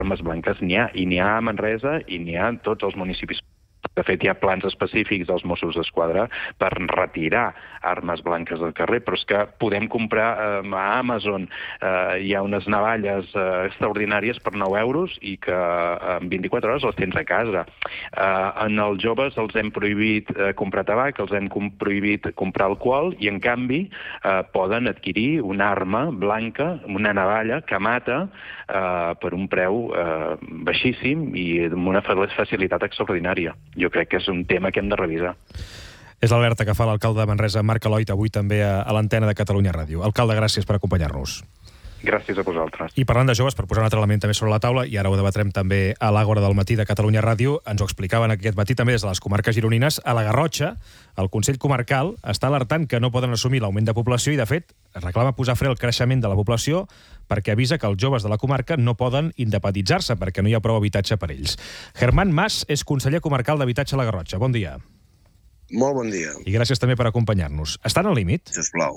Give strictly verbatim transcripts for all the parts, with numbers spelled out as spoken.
armes blanques. N'hi ha, i n'hi ha a Manresa i n'hi ha en tots els municipis. De fet, hi ha plans específics dels Mossos d'Esquadra per retirar armes blanques del carrer, però és que podem comprar eh, a Amazon, eh, hi ha unes navalles eh, extraordinàries per nou euros i que eh, en vint-i-quatre hores les tens a casa. Eh, en els joves els hem prohibit eh, comprar tabac, els hem com prohibit comprar alcohol i, en canvi, eh, poden adquirir una arma blanca, una navalla que mata eh, per un preu eh, baixíssim i amb una facilitat extraordinària. Jo crec que és un tema que hem de revisar. És l'alerta que fa l'alcalde de Manresa, Marc Aloit, avui també a, a l'antena de Catalunya Ràdio. Alcalde, gràcies per acompanyar-nos. Gràcies a vosaltres. I parlant de joves, per posar un altre element també sobre la taula, i ara ho debatrem també a l'Àgora del matí de Catalunya Ràdio, ens ho explicaven aquest matí també des de les comarques gironines, a la Garrotxa, el Consell Comarcal està alertant que no poden assumir l'augment de població i, de fet, reclama posar fre al creixement de la població perquè avisa que els joves de la comarca no poden independitzar-se perquè no hi ha prou habitatge per ells. Germán Mas és conseller comarcal d'Habitatge a la Garrotxa. Bon dia. Molt bon dia. I gràcies també per acompanyar-nos. Estan al límit? Sisplau.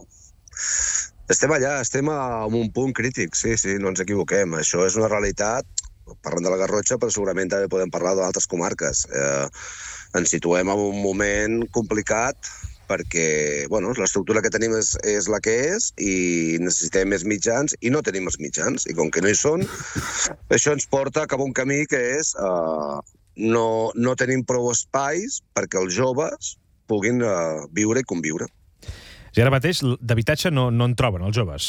Estem allà, estem en un punt crític, sí, sí, no ens equivoquem. Això és una realitat, parlant de la Garrotxa, però segurament també podem parlar d'altres comarques. Eh, ens situem en un moment complicat perquè, bueno, l'estructura que tenim és, és la que és i necessitem més mitjans i no tenim els mitjans. I com que no hi són, això ens porta cap a un camí que és eh, no, no tenim prou espais perquè els joves puguin eh, viure i conviure. I ara mateix d'habitatge no, no en troben els joves?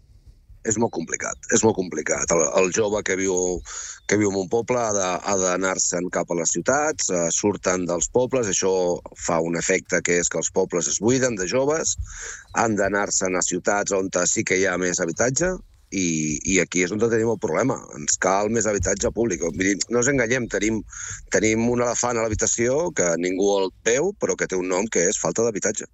És molt complicat, és molt complicat. El, el jove que viu, que viu en un poble ha d'anar-se'n cap a les ciutats, eh, surten dels pobles, això fa un efecte que és que els pobles es buiden de joves, han d'anar-se'n a ciutats on sí que hi ha més habitatge, i, i aquí és on tenim el problema. Ens cal més habitatge públic. Vull dir, no ens enganyem, tenim, tenim un elefant a l'habitació que ningú el veu, però que té un nom que és falta d'habitatge.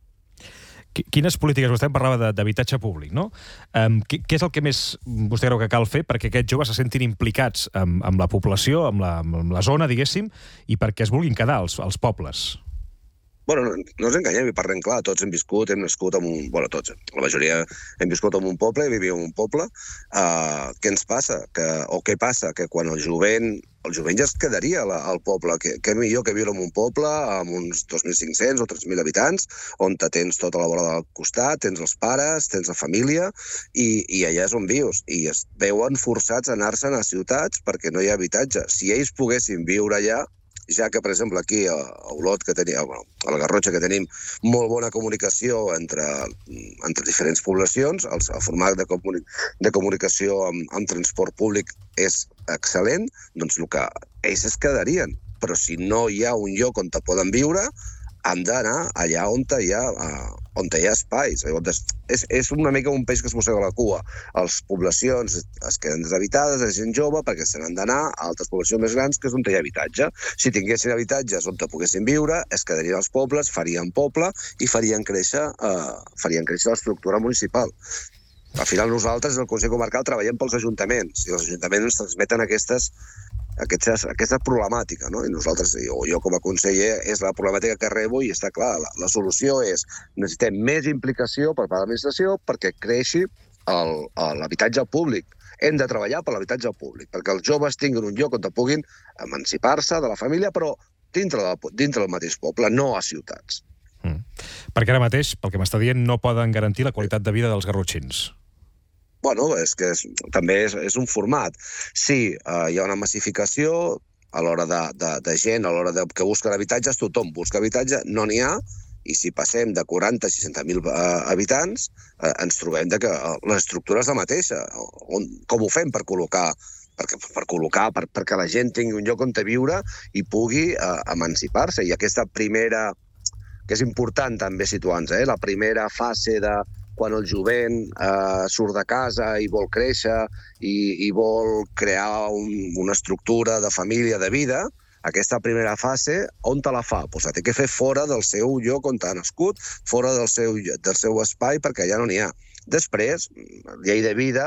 Quines polítiques, vostè em parlava d'habitatge públic, no? Um, què, què és el que més vostè creu que cal fer perquè aquests joves se sentin implicats amb, amb la població, amb la, amb la zona, diguéssim, i perquè es vulguin quedar als, als pobles? Bueno, no, no ens enganyem i parlem clar, tots hem viscut, hem nascut en un... Bueno, tots, la majoria hem viscut en un poble, vivíem en un poble. Uh, què ens passa? Que, o què passa? Que quan el jovent, el jovent ja es quedaria la, al poble. Què, què millor que viure en un poble amb uns dos mil cinc-cents o tres mil habitants, on te tens tota la vora del costat, tens els pares, tens la família, i, i allà és on vius. I es veuen forçats a anar-se'n a ciutats perquè no hi ha habitatge. Si ells poguessin viure allà, ja que, per exemple, aquí a Olot, que tenim, a la Garrotxa, que tenim molt bona comunicació entre, entre diferents poblacions, el, el format de, comuni de comunicació amb, amb transport públic és excel·lent, doncs el que ells es quedarien. Però si no hi ha un lloc on te poden viure, han d'anar allà on hi ha, uh, on hi ha espais. És, és una mica un peix que es mossega la cua. Les poblacions es queden deshabitades, és gent jove, perquè se n'han d'anar a altres poblacions més grans, que és on hi ha habitatge. Si tinguessin habitatges on te poguessin viure, es quedarien als pobles, farien poble i farien créixer, uh, farien créixer l'estructura municipal. Al final nosaltres, el Consell Comarcal, treballem pels ajuntaments, i els ajuntaments ens transmeten aquestes Aquesta, aquesta problemàtica, no? I nosaltres, o jo com a conseller, és la problemàtica que rebo i està clar, la, la solució és necessitem més implicació per part de l'administració perquè creixi l'habitatge públic. Hem de treballar per l'habitatge públic, perquè els joves tinguin un lloc on puguin emancipar-se de la família, però dintre, de, dintre del mateix poble, no a ciutats. Mm. Perquè ara mateix, pel que m'està dient, no poden garantir la qualitat de vida dels garrotxins. Bueno, és que és, també és, és un format. Sí, eh, hi ha una massificació a l'hora de, de, de gent, a l'hora de, que busca habitatges, tothom busca habitatge, no n'hi ha, i si passem de quaranta a seixanta mil eh, habitants, eh, ens trobem de que eh, l'estructura és la mateixa. On, com ho fem per col·locar, per, per col·locar per, perquè la gent tingui un lloc on viure i pugui eh, emancipar-se? I aquesta primera, que és important també situar-nos, eh, la primera fase de quan el jovent eh, surt de casa i vol créixer i, i vol crear un, una estructura de família, de vida, aquesta primera fase, on te la fa? Pues la té que fer fora del seu lloc on ha nascut, fora del seu, del seu espai, perquè allà no n'hi ha. Després, llei de vida,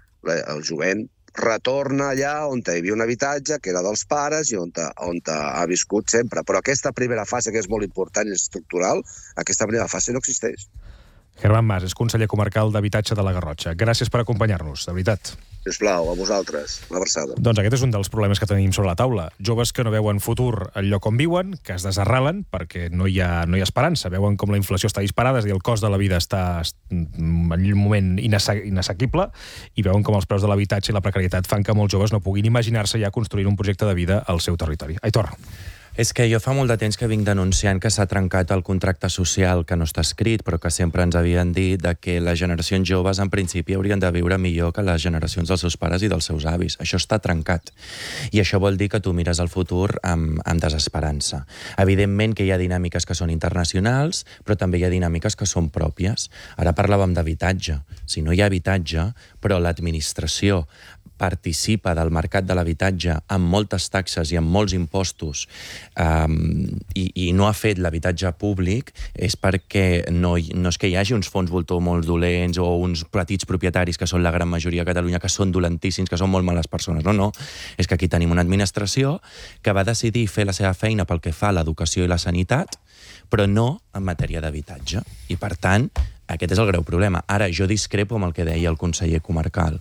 el jovent retorna allà on hi havia un habitatge, que era dels pares i on, on ha viscut sempre. Però aquesta primera fase, que és molt important i estructural, aquesta primera fase no existeix. Germán Mas és conseller comarcal d'Habitatge de la Garrotxa. Gràcies per acompanyar-nos, de veritat. Sisplau, a vosaltres. Una abraçada. Doncs aquest és un dels problemes que tenim sobre la taula. Joves que no veuen futur al lloc on viuen, que es desarrelen perquè no hi ha, no hi ha esperança. Veuen com la inflació està disparada, és a dir, el cost de la vida està en un moment inassequible, i veuen com els preus de l'habitatge i la precarietat fan que molts joves no puguin imaginar-se ja construint un projecte de vida al seu territori. Aitor. És que jo fa molt de temps que vinc denunciant que s'ha trencat el contracte social, que no està escrit, però que sempre ens havien dit de que les generacions joves en principi haurien de viure millor que les generacions dels seus pares i dels seus avis. Això està trencat. I això vol dir que tu mires el futur amb, amb desesperança. Evidentment que hi ha dinàmiques que són internacionals, però també hi ha dinàmiques que són pròpies. Ara parlàvem d'habitatge. Si no hi ha habitatge, però l'administració participa del mercat de l'habitatge amb moltes taxes i amb molts impostos um, i, i no ha fet l'habitatge públic, és perquè no, no és que hi hagi uns fons voltor molt dolents o uns petits propietaris que són la gran majoria a Catalunya, que són dolentíssims, que són molt males persones. No, no. És que aquí tenim una administració que va decidir fer la seva feina pel que fa a l'educació i la sanitat, però no en matèria d'habitatge. I, per tant, aquest és el greu problema. Ara, jo discrepo amb el que deia el conseller comarcal.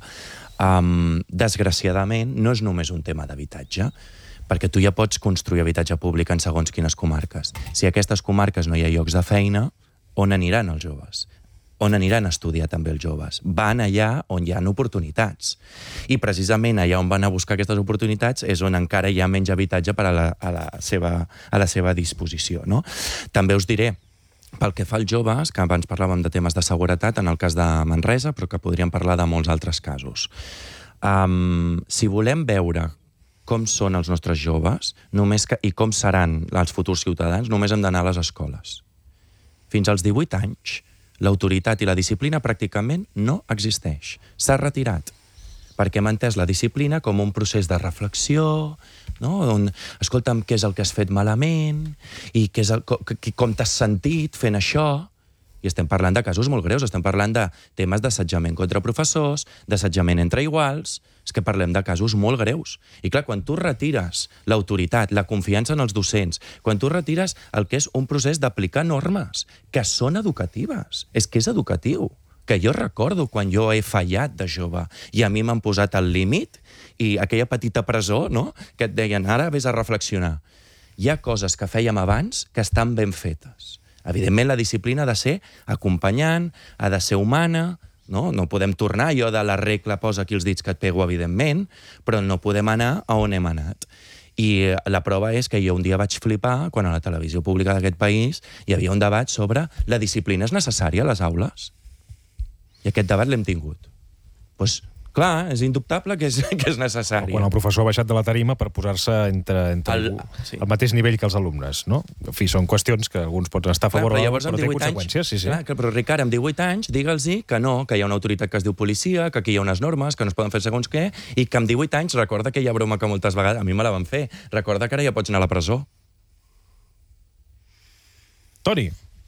Um, desgraciadament, no és només un tema d'habitatge, perquè tu ja pots construir habitatge públic en segons quines comarques. Si a aquestes comarques no hi ha llocs de feina, on aniran els joves? On aniran a estudiar també els joves? Van allà on hi ha oportunitats. I precisament allà on van a buscar aquestes oportunitats és on encara hi ha menys habitatge per a la, a la, seva, a la seva disposició, no? També us diré, pel que fa als joves, que abans parlàvem de temes de seguretat, en el cas de Manresa, però que podríem parlar de molts altres casos. Um, si volem veure com són els nostres joves només que, i com seran els futurs ciutadans, només hem d'anar a les escoles. Fins als divuit anys, l'autoritat i la disciplina pràcticament no existeix. S'ha retirat, perquè hem entès la disciplina com un procés de reflexió, no? On, escolta'm, què és el que has fet malament i què és el, com, com t'has sentit fent això. I estem parlant de casos molt greus, estem parlant de temes d'assetjament contra professors, d'assetjament entre iguals, és que parlem de casos molt greus. I clar, quan tu retires l'autoritat, la confiança en els docents, quan tu retires el que és un procés d'aplicar normes que són educatives, és que és educatiu, que jo recordo quan jo he fallat de jove i a mi m'han posat al límit i aquella petita presó, no?, que et deien, ara vés a reflexionar. Hi ha coses que fèiem abans que estan ben fetes. Evidentment, la disciplina ha de ser acompanyant, ha de ser humana, no? No podem tornar allò de la regla posa aquí els dits que et pego, evidentment, però no podem anar a on hem anat. I la prova és que jo un dia vaig flipar quan a la televisió pública d'aquest país hi havia un debat sobre la disciplina és necessària a les aules. I aquest debat l'hem tingut. Doncs, clar, és indubtable que és, que és necessari. Quan el professor ha baixat de la tarima per posar-se entre, entre el, sí. el mateix nivell que els alumnes, no? En fi, són qüestions que alguns poden estar a favor, clar, però, però té conseqüències. Sí, sí. Clar, però Ricard, amb divuit anys, digue'ls-hi que no, que hi ha una autoritat que es diu policia, que aquí hi ha unes normes, que no es poden fer segons què, i que amb divuit anys, recorda que hi ha broma que moltes vegades, a mi me la van fer, recorda que ara ja pots anar a la presó. Toni.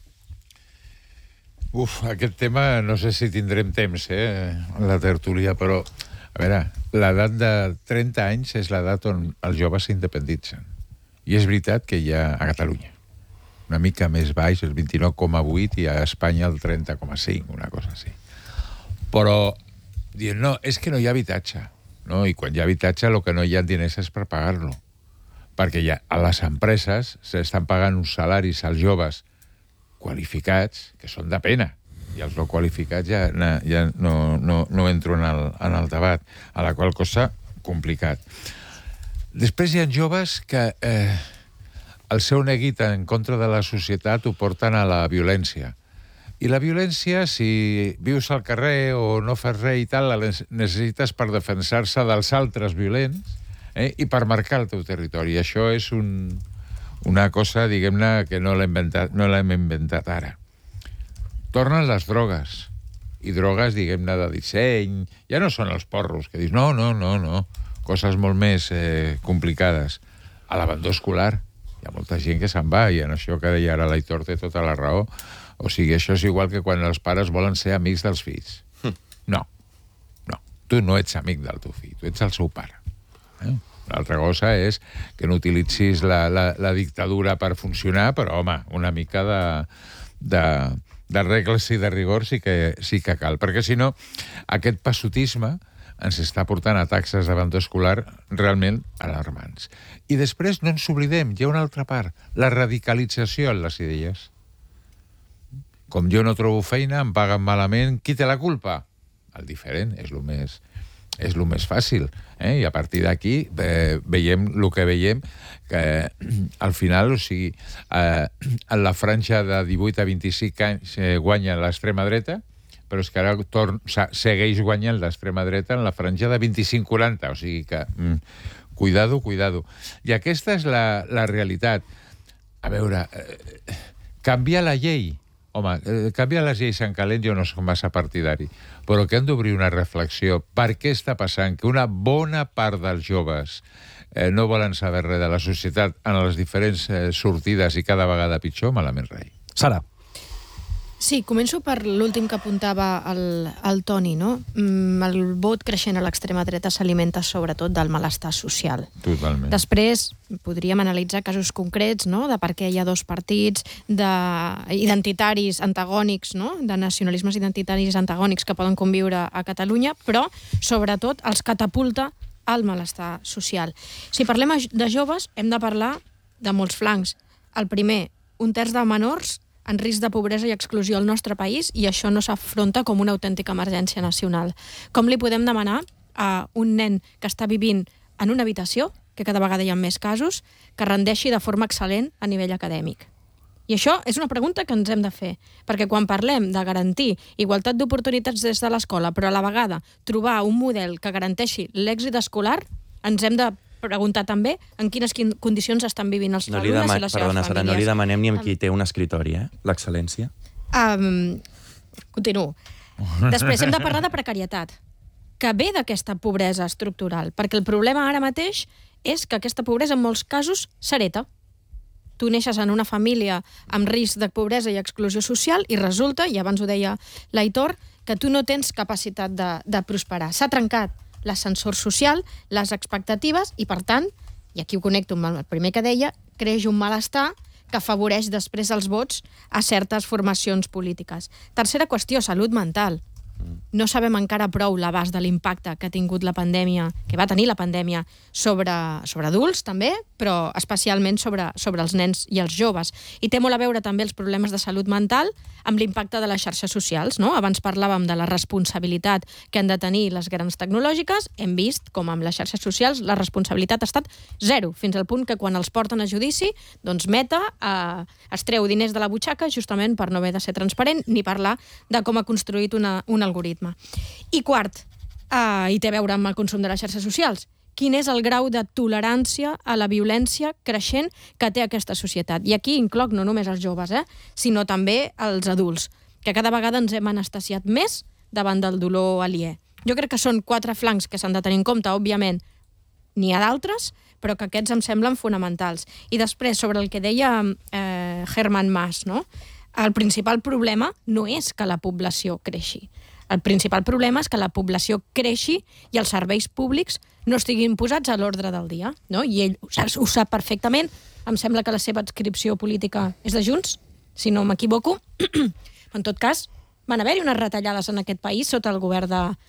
Uf, aquest tema no sé si tindrem temps, eh, en la tertúlia, però, a veure, l'edat de trenta anys és l'edat on els joves s'independitzen. I és veritat que hi ha a Catalunya una mica més baix, el vint-i-nou coma vuit, i a Espanya el trenta coma cinc, una cosa així. Però, diuen, no, és que no hi ha habitatge, no? I quan hi ha habitatge, el que no hi ha diners és per pagar-lo. Perquè ja a les empreses s'estan pagant uns salaris als joves qualificats, que són de pena, i els no qualificats ja, ja no, no, no entro en el, en el debat, a la qual cosa complicat. Després hi ha joves que eh, el seu neguit en contra de la societat ho porten a la violència. I la violència, si vius al carrer o no fas res i tal, la necessites per defensar-se dels altres violents, eh, i per marcar el teu territori. I això és un... una cosa, diguem-ne, que no l'hem inventat, no l'hem inventat ara. Tornen les drogues. I drogues, diguem-ne, de disseny. Ja no són els porros, que dius, no, no, no, no. Coses molt més eh, complicades. A l'abandó escolar. Hi ha molta gent que se'n va, i en això que deia ara l'Aitor té tota la raó. O sigui, això és igual que quan els pares volen ser amics dels fills. No. No. Tu no ets amic del teu fill, tu ets el seu pare. Eh? L'altra cosa és que no utilitzis la, la, la dictadura per funcionar, però, home, una mica de, de, de regles i de rigor sí que, sí que cal. Perquè, si no, aquest passotisme ens està portant a taxes d'abandó escolar realment alarmants. I després no ens oblidem, hi ha una altra part, la radicalització en les idees. Com jo no trobo feina, em paguen malament, qui té la culpa? El diferent, és el més, és el més fàcil. Eh? I a partir d'aquí eh, veiem el que veiem, que al final, o sigui, eh, en la franja de divuit a vint-i-cinc anys eh, guanya l'extrema dreta, però és que ara torn, segueix guanyant l'extrema dreta en la franja de vint-i-cinc a quaranta, o sigui que, mm, cuidado, cuidado. I aquesta és la, la realitat. A veure, eh, canviar la llei, home, eh, canviar les lleis en calent jo no soc massa partidari, però que hem d'obrir una reflexió. Per què està passant que una bona part dels joves eh, no volen saber res de la societat en les diferents eh, sortides i cada vegada pitjor? Malament rai. Sara. Sí, començo per l'últim que apuntava el, el Toni, no? El vot creixent a l'extrema dreta s'alimenta sobretot del malestar social. Totalment. Després podríem analitzar casos concrets, no?, de per què hi ha dos partits, d'identitaris antagònics, no?, de nacionalismes identitaris antagònics que poden conviure a Catalunya, però sobretot els catapulta al malestar social. Si parlem de joves, hem de parlar de molts flancs. El primer, un terç de menors en risc de pobresa i exclusió al nostre país, i això no s'afronta com una autèntica emergència nacional. Com li podem demanar a un nen que està vivint en una habitació, que cada vegada hi ha més casos, que rendeixi de forma excel·lent a nivell acadèmic? I això és una pregunta que ens hem de fer, perquè quan parlem de garantir igualtat d'oportunitats des de l'escola, però a la vegada trobar un model que garanteixi l'èxit escolar, ens hem de preguntar també en quines condicions estan vivint els no alumnes i les Perdona, seves famílies. Sara, no li demanem ni amb qui té un escritori, eh? L'excel·lència. Um, continuo. Després hem de parlar de precarietat, que ve d'aquesta pobresa estructural, perquè el problema ara mateix és que aquesta pobresa en molts casos s'hereta. Tu neixes en una família amb risc de pobresa i exclusió social i resulta, i abans ho deia l'Aitor, que tu no tens capacitat de, de prosperar. S'ha trencat l'ascensor social, les expectatives, i per tant, i aquí ho connecto amb el primer que deia, creix un malestar que afavoreix després els vots a certes formacions polítiques. Tercera qüestió, salut mental. No sabem encara prou l'abast de l'impacte que ha tingut la pandèmia, que va tenir la pandèmia, sobre, sobre adults també, però especialment sobre, sobre els nens i els joves. I té molt a veure també els problemes de salut mental amb l'impacte de les xarxes socials, no? Abans parlàvem de la responsabilitat que han de tenir les grans tecnològiques. Hem vist com amb les xarxes socials la responsabilitat ha estat zero, fins al punt que quan els porten a judici, doncs Meta eh, es treu diners de la butxaca justament per no haver de ser transparent ni parlar de com ha construït una, un algoritme. I quart, eh, i té a veure amb el consum de les xarxes socials, quin és el grau de tolerància a la violència creixent que té aquesta societat. I aquí incloc no només els joves, eh, sinó també els adults, que cada vegada ens hem anestesiat més davant del dolor aliè. Jo crec que són quatre flancs que s'han de tenir en compte, òbviament. N'hi ha d'altres, però que aquests em semblen fonamentals. I després, sobre el que deia eh, Hermann Mas, no? El principal problema no és que la població creixi. El principal problema és que la població creixi i els serveis públics no estiguin posats a l'ordre del dia, no? I ell ho sap, ho sap perfectament. Em sembla que la seva adscripció política és de Junts, si no m'equivoco. En tot cas, van haver-hi unes retallades en aquest país sota el govern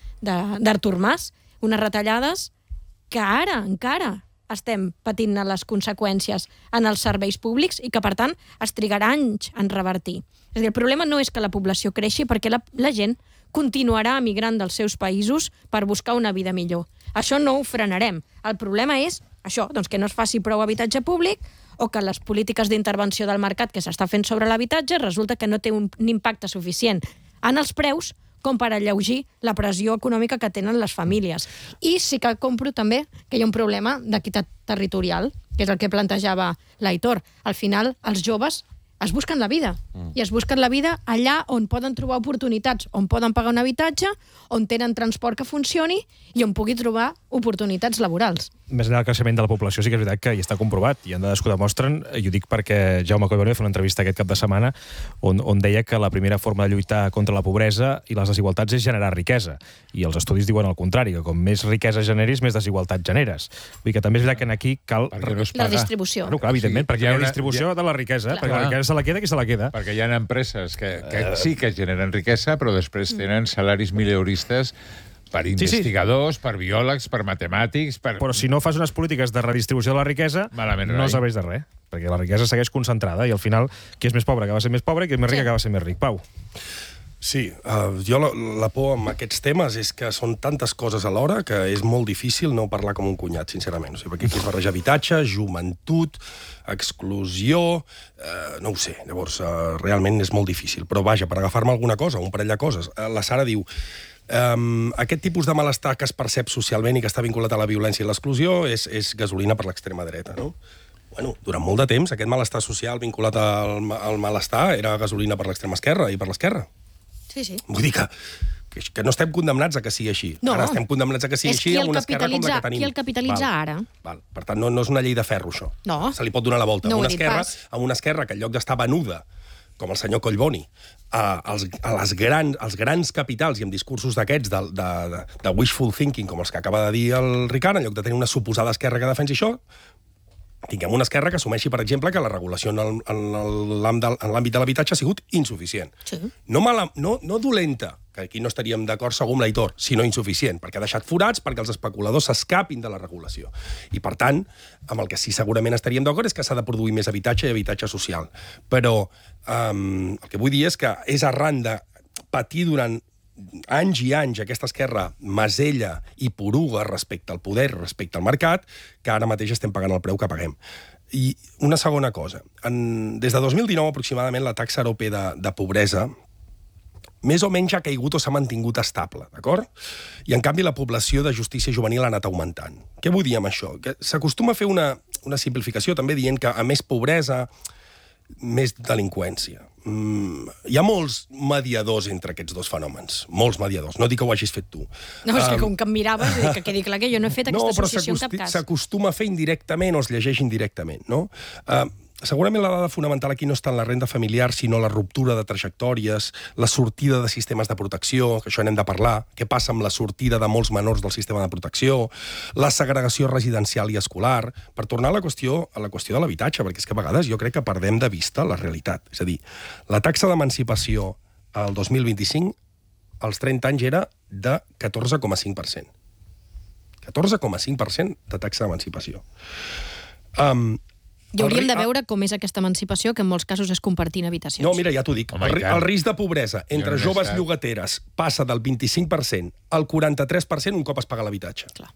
d'Artur Mas, unes retallades que ara encara estem patint les conseqüències en els serveis públics i que, per tant, es trigarà anys en revertir. És a dir, el problema no és que la població creixi, perquè la, la gent continuarà emigrant dels seus països per buscar una vida millor. Això no ho frenarem. El problema és això, doncs que no es faci prou habitatge públic o que les polítiques d'intervenció del mercat que s'està fent sobre l'habitatge resulta que no té un, un impacte suficient en els preus com per alleugir la pressió econòmica que tenen les famílies. I sí que compro també que hi ha un problema d'equitat territorial, que és el que plantejava l'Aitor. Al final, els joves es busquen la vida, mm. i es busquen la vida allà on poden trobar oportunitats, on poden pagar un habitatge, on tenen transport que funcioni i on pugui trobar oportunitats laborals. Més enllà del creixement de la població, sí que és veritat que hi està comprovat, i en dades que ho demostren, i ho dic perquè Jaume Collboni va fer una entrevista aquest cap de setmana on, on deia que la primera forma de lluitar contra la pobresa i les desigualtats és generar riquesa, i els estudis diuen el contrari, que com més riquesa generis, més desigualtat generes. Vull dir que també és veritat que aquí cal... No la distribució. Bueno, clar, evidentment, sí, perquè hi ha una distribució ha... de la riquesa, clar. Perquè la riquesa se la queda qui se la queda. Perquè hi ha empreses que, que sí que generen riquesa, però després tenen salaris mileuristes per investigadors, sí, sí. per biòlegs, per matemàtics... Per... Però si no fas unes polítiques de redistribució de la riquesa, Malament no rai. serveix de res, perquè la riquesa segueix concentrada i al final qui és més pobre acaba sent més pobre i qui és més ric sí. acaba sent més ric. Pau. Sí, uh, jo la, la por amb aquests temes és que són tantes coses alhora que és molt difícil no parlar com un cunyat, sincerament. O sigui, perquè aquí es barreja habitatge, joventut, exclusió... Uh, no ho sé, llavors uh, realment és molt difícil. Però vaja, per agafar-me alguna cosa, un parell de coses. Uh, la Sara diu... Um, aquest tipus de malestar que es percep socialment i que està vinculat a la violència i l'exclusió és, és gasolina per l'extrema dreta, no? Bueno, durant molt de temps aquest malestar social vinculat al, al malestar era gasolina per l'extrema esquerra i per l'esquerra. Sí, sí. Vull dir que, que, que no estem condemnats a que sigui així. No. Ara estem condemnats a que sigui és així amb una esquerra com la que tenim. Qui el capitalitza Val. ara. Val. Per tant, no, no és una llei de ferro, això. No. Se li pot donar la volta. No amb ho una he dit esquerra, pas. amb una esquerra que en lloc d'estar venuda com el senyor Collboni, a, als, a les gran, als grans capitals i amb discursos d'aquests, de, de, de, de wishful thinking, com els que acaba de dir el Ricard, en lloc de tenir una suposada esquerra que defensi això, tinguem una esquerra que assumeixi, per exemple, que la regulació en l'àmbit de l'habitatge ha sigut insuficient. Sí. No, mala, no, no dolenta, que aquí no estaríem d'acord segur amb l'Aitor, sinó insuficient, perquè ha deixat forats perquè els especuladors s'escapin de la regulació. I, per tant, amb el que sí segurament estaríem d'acord és que s'ha de produir més habitatge i habitatge social. Però um, el que vull dir és que és arran de patir durant anys i anys aquesta esquerra masella i poruga respecte al poder, respecte al mercat, que ara mateix estem pagant el preu que paguem. I una segona cosa. En, des de dos mil dinou, aproximadament, la taxa Arope de, de pobresa més o menys ha caigut o s'ha mantingut estable, d'acord? I, en canvi, la població de justícia juvenil ha anat augmentant. Què vull dir amb això? Que s'acostuma a fer una, una simplificació també dient que a més pobresa, més delinqüència. Mm, hi ha molts mediadors entre aquests dos fenòmens. Molts mediadors. No dic que ho hagis fet tu. No, és que com que em miraves, que quedi clar que jo no he fet aquesta no, associació en cap cas. cas. S'acostuma a fer indirectament o es llegeix indirectament, no? Uh, segurament la dada fonamental aquí no està en la renda familiar, sinó la ruptura de trajectòries, la sortida de sistemes de protecció, que això n'hem de parlar, què passa amb la sortida de molts menors del sistema de protecció, la segregació residencial i escolar, per tornar a la qüestió a la qüestió de l'habitatge, perquè és que a vegades jo crec que perdem de vista la realitat. És a dir, la taxa d'emancipació al dos mil vint-i-cinc, als trenta anys, era de catorze coma cinc per cent. catorze coma cinc per cent de taxa d'emancipació. Um, I hauríem de veure com és aquesta emancipació, que en molts casos és compartint habitacions. No, mira, ja t'ho dic. Home, el, el risc de pobresa entre Jo no joves estat. llogateres passa del vint-i-cinc per cent al quaranta-tres per cent un cop es paga l'habitatge. Clar.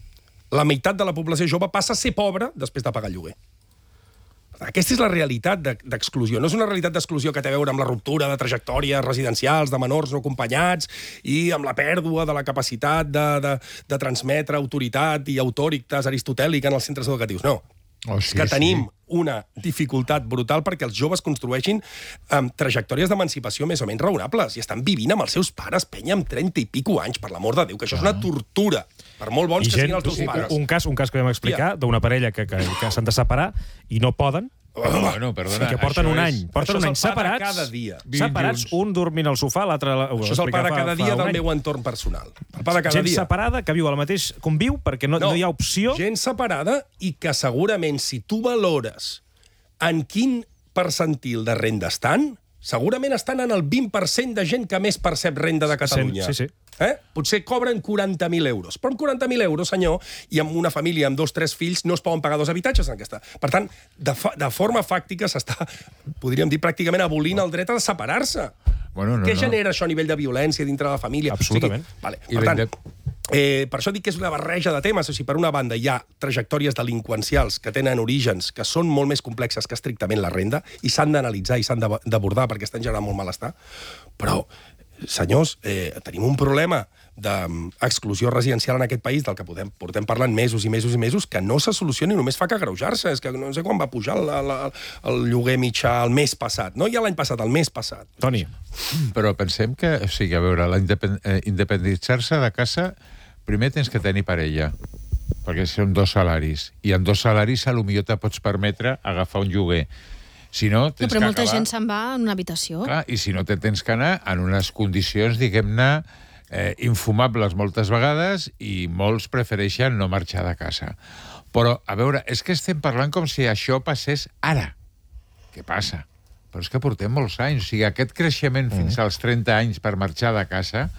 La meitat de la població jove passa a ser pobra després de pagar el lloguer. Aquesta és la realitat d'exclusió. No és una realitat d'exclusió que té a veure amb la ruptura de trajectòries residencials, de menors no acompanyats i amb la pèrdua de la capacitat de, de, de transmetre autoritat i autòritas aristotèlica en els centres educatius. No. Oh, és sí, que tenim sí. una dificultat brutal perquè els joves construeixin um, trajectòries d'emancipació més o menys raonables i estan vivint amb els seus pares, penya, amb trenta i pico anys, per l'amor de Déu, que això és una tortura, per molt bons I que gent, siguin els teus un, pares. un, cas, un cas que vam explicar d'una parella que, que, que s'han de separar i no poden, Bueno, perdona, que porten un és- any, porten això un és any el pa de separats, cada dia. separats, Junts. un dormint al sofà, l'altre... Això és el pa de cada dia del meu entorn personal. El pa de cada Gent dia. separada que viu al mateix... conviu perquè no, no, no hi ha opció... Gent separada i que segurament si tu valores en quin percentil de renda estan, segurament estan en el vint per cent de gent que més percep renda de Catalunya. Sí, sí. Eh? Potser cobren quaranta mil euros. Però amb quaranta mil euros, senyor, i amb una família amb dos o tres fills no es poden pagar dos habitatges en aquesta. Per tant, de, fa de forma fàctica s'està, podríem dir, pràcticament abolint el dret a separar-se. Bueno, no, Què no. genera això a nivell de violència dintre de la família? Absolutament. O sigui, vale, I per la tant, indep- eh, per això dic que és una barreja de temes. O sigui, per una banda, hi ha trajectòries delinqüencials que tenen orígens que són molt més complexes que estrictament la renda i s'han d'analitzar i s'han d'abordar perquè estan generant molt malestar. Però, senyors, eh, tenim un problema d'exclusió residencial en aquest país del que podem, portem parlant mesos i mesos i mesos que no se solucioni, només fa que agreujar-se. És que no sé quan va pujar el, el, el lloguer mitjà el mes passat. No ja l'any passat, el mes passat. Toni, Però pensem que, o sigui, a veure, la independ eh, independitzar-se de casa, primer tens que tenir parella, perquè són dos salaris, i amb dos salaris a lo millor te pots permetre agafar un lloguer. Si no, No, tens però que molta acabar... gent se'n va en una habitació. Clar, i si no, te tens que anar en unes condicions, diguem-ne, eh, infumables moltes vegades i molts prefereixen no marxar de casa. Però, a veure, és que estem parlant com si això passés ara. Què passa? Però és que portem molts anys. O sigui, aquest creixement mm. fins als trenta anys per marxar de casa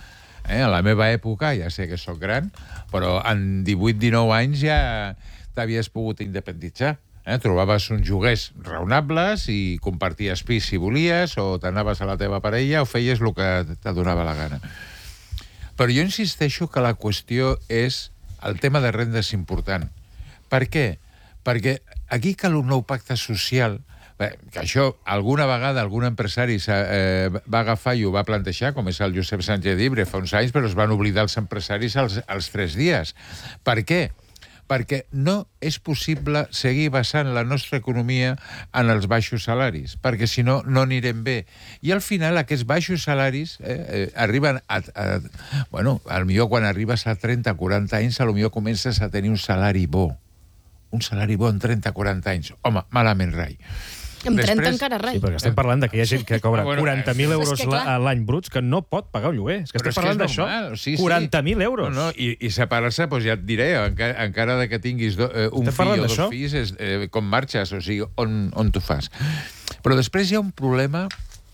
Eh? A la meva època, ja sé que sóc gran, però en divuit dinou anys ja t'havies pogut independitzar. Eh? Trobaves uns lloguers raonables i comparties pis si volies, o t'anaves a la teva parella o feies el que t'adonava la gana. Però jo insisteixo que la qüestió és el tema de renda és important. Per què? Perquè aquí cal un nou pacte social. Bé, que això alguna vegada algun empresari eh, va agafar i ho va plantejar, com és el Josep Sánchez Llibre fa uns anys, però es van oblidar els empresaris als, als tres dies. Per què? Perquè no és possible seguir basant la nostra economia en els baixos salaris, perquè si no, no anirem bé. I al final aquests baixos salaris eh, eh, arriben a, a... Bueno, potser quan arribes a trenta o quaranta anys, potser comences a tenir un salari bo. Un salari bo en trenta o quaranta anys. Home, malament rai. Amb trenta encara rai. Sí, perquè estem parlant de que hi ha gent que cobra Ah, bueno, quaranta mil euros és que clar. a l'any bruts que no pot pagar un lloguer. És que Però estem és que parlant és d'això. normal, sí, sí. quaranta mil euros. No, no, i, i separar-se, doncs ja et diré, encara, encara de que tinguis do, eh, un Estem fill parlant o dos d'això? fills, és, eh, com marxes, o sigui, on, on t'ho fas. Però després hi ha un problema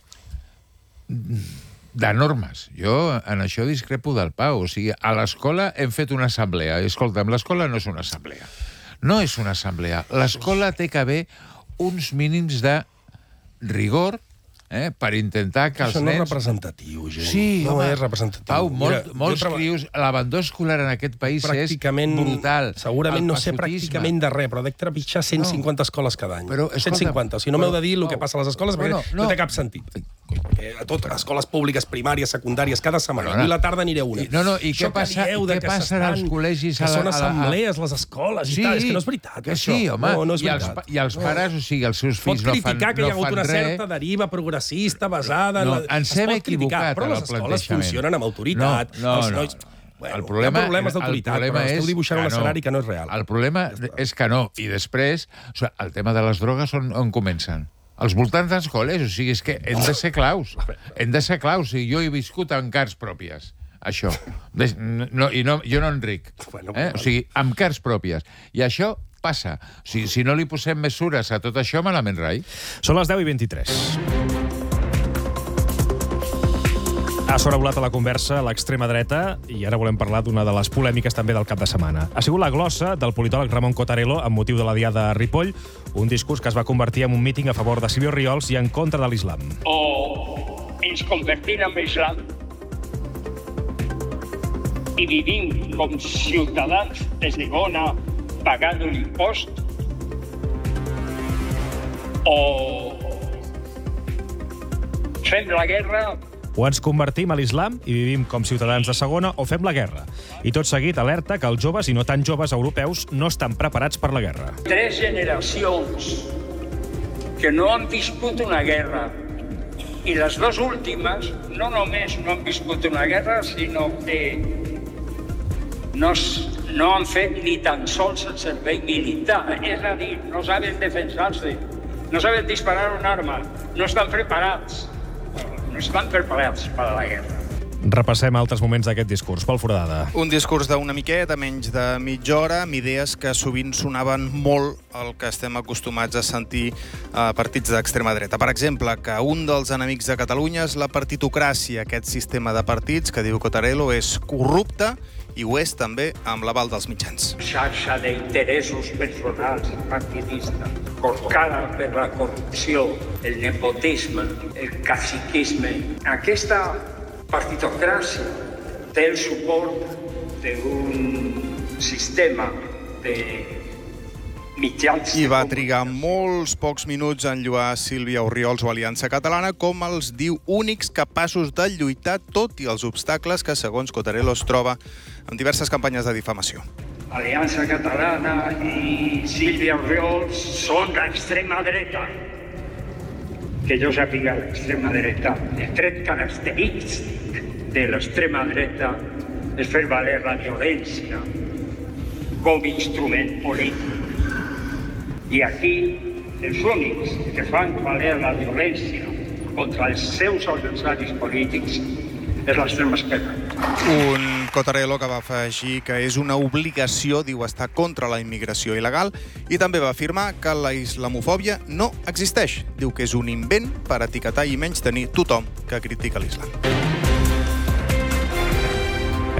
de normes. Jo en això discrepo del Pau. O sigui, a l'escola hem fet una assemblea. Escolta'm, l'escola no és una assemblea. No és una assemblea. L'escola té que haver uns mínims de rigor, eh, per intentar que els Això no nens... és representatiu, gent. Sí, no home. és representatiu. Pau, molt, Mira, molts jo trobo- crios... L'abandó escolar en aquest país és brutal. Segurament El no sé passotisme. pràcticament de res, però dec trepitjar cent cinquanta escoles cada any. Però, escolta'm, cent cinquanta. O sigui, no m'heu de dir el però, que passa a les escoles, perquè bueno, no, no. té cap sentit. Perquè a tot, escoles públiques, primàries, secundàries, cada setmana. Perdona. Avui a la tarda aniré a una. I- no, no, i Això què passa- que dieu i de què que passa en els s'estan- col·legis Que a la- són a la- assemblees, les escoles i tal. És que no és veritat, que això. sí, home. No, no és I, els, veritat. pa- I els pares, o sigui, els seus Pot fills no fan, criticar que hi ha no hagut fan una res. certa deriva progressista basada en No, la... ens Es hem pot equivocat criticar, però en el les escoles plantejament. funcionen amb autoritat. No, no, els no. nois... Bueno, El problema, hi ha problemes el d'autoritat, problema però esteu és dibuixant un que escenari que no és real. El problema és que no. I després, o sigui, el tema de les drogues on, on comencen? Als voltants dels col·legis. O sigui, és que hem de ser claus. Hem de ser claus. I jo he viscut amb cars pròpies. Això. Des- No, I no, jo no en ric. Bueno, Eh? O sigui, amb cars pròpies. I això passa. O sigui, si no li posem mesures a tot això, malament rai. Són les deu i vint-i-tres. Ha sobrevolat a la conversa l'extrema dreta i ara volem parlar d'una de les polèmiques també del cap de setmana. Ha sigut la glossa del politòleg Ramon Cottarello amb motiu de la diada a Ripoll, un discurs que es va convertir en un míting a favor de Silvio Riols i en contra de l'islam. O ens convertim en islam i vivim com ciutadans de segona pagant un impost, o fem la guerra. O ens convertim a l'islam i vivim com ciutadans de segona o fem la guerra. I tot seguit alerta que els joves i no tan joves europeus no estan preparats per la guerra. Tres generacions que no han viscut una guerra, i les dues últimes no només no han viscut una guerra, sinó que no, no han fet ni tan sols el servei militar. És a dir, no saben defensar-se, no saben disparar un arma, no estan preparats. No estan preparats per a la guerra. Repassem altres moments d'aquest discurs. Pol Foradada. Un discurs d'una miqueta, menys de mitja hora, amb idees que sovint sonaven molt el que estem acostumats a sentir a partits d'extrema dreta. Per exemple, que un dels enemics de Catalunya és la partitocràcia. Aquest sistema de partits que diu Cottarello és corrupte i ho és també amb l'aval dels mitjans. Xarxa d'interessos personals i partidistes, corcada per la corrupció, el nepotisme, el caciquisme. Aquesta partitocràcia té el suport d'un sistema de mitjans... I va trigar molts pocs minuts en lluar Sílvia Orriols o Aliança Catalana com els diu únics capaços de lluitar tot i els obstacles que, segons Cottarello, es troba en diverses campanyes de difamació. Aliança Catalana i Sílvia Orriols són l'extrema dreta. Que jo sàpiga, l'extrema dreta, el tret característic de l'extrema dreta és fer valer la violència com instrument polític. I aquí, els únics que fan valer la violència contra els seus adversaris polítics és l'extrema esquerra. Un Cottarello que va afegir que és una obligació, diu, estar contra la immigració il·legal, i també va afirmar que la islamofòbia no existeix. Diu que és un invent per etiquetar i menys tenir tothom que critica l'islam.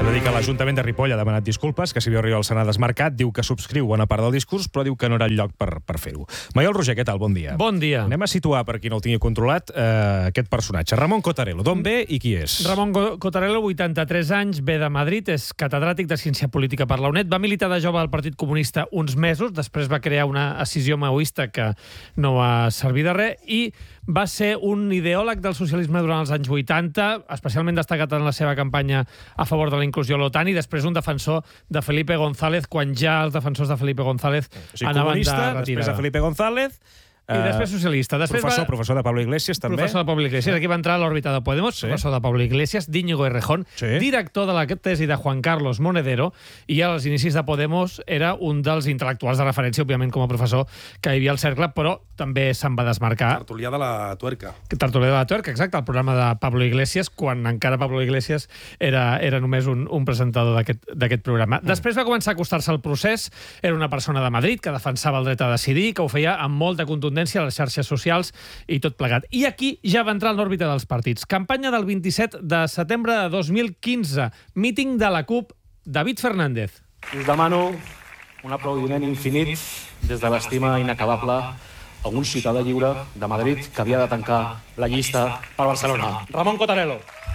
Hem de dir que l'Ajuntament de Ripoll ha demanat disculpes, que Silvio Oriols se n'ha desmarcat, diu que subscriu bona part del discurs, però diu que no era el lloc per, per fer-ho. Maiol Roger, què tal? Bon dia. Bon dia. Anem a situar, per qui no el tingui controlat, eh, aquest personatge. Ramon Cottarello, d'on ve i qui és? Ramon Cottarello, vuitanta-tres anys, ve de Madrid, és catedràtic de Ciència Política per la UNED, va militar de jove al Partit Comunista uns mesos, després va crear una escissió maoista que no va servir de res, i va ser un ideòleg del socialisme durant els anys vuitanta, especialment destacat en la seva campanya a favor de la inclusió a l'OTAN, i després un defensor de Felipe González, quan ja els defensors de Felipe González o sigui, anaven comunista, de retirada. després de Felipe González... I després socialista. Després professor, va... professor de Pablo Iglesias, també. Professor de Pablo Iglesias. Aquí va entrar a l'òrbita de Podemos, sí. Professor de Pablo Iglesias, d'Íñigo Errejón, sí. Director de la tesi de Juan Carlos Monedero, i als inicis de Podemos era un dels intel·lectuals de referència, òbviament, com a professor que hi havia al cercle, però també se'n va desmarcar. Tertulià de la tuerca. Tertulià de la tuerca, exacte, el programa de Pablo Iglesias, quan encara Pablo Iglesias era, era només un, un presentador d'aquest programa. Mm. Després va començar a acostar-se al procés, era una persona de Madrid que defensava el dret a decidir, que ho feia amb molta contundència a les xarxes socials i tot plegat. I aquí ja va entrar en l'òrbita dels partits. Campanya del vint-i-set de setembre de dos mil quinze. Míting de la CUP. David Fernández. Us demano un aplaudiment infinit des de l'estima inacabable a un ciutadà lliure de Madrid que havia de tancar la llista per Barcelona. Ramon Cottarello.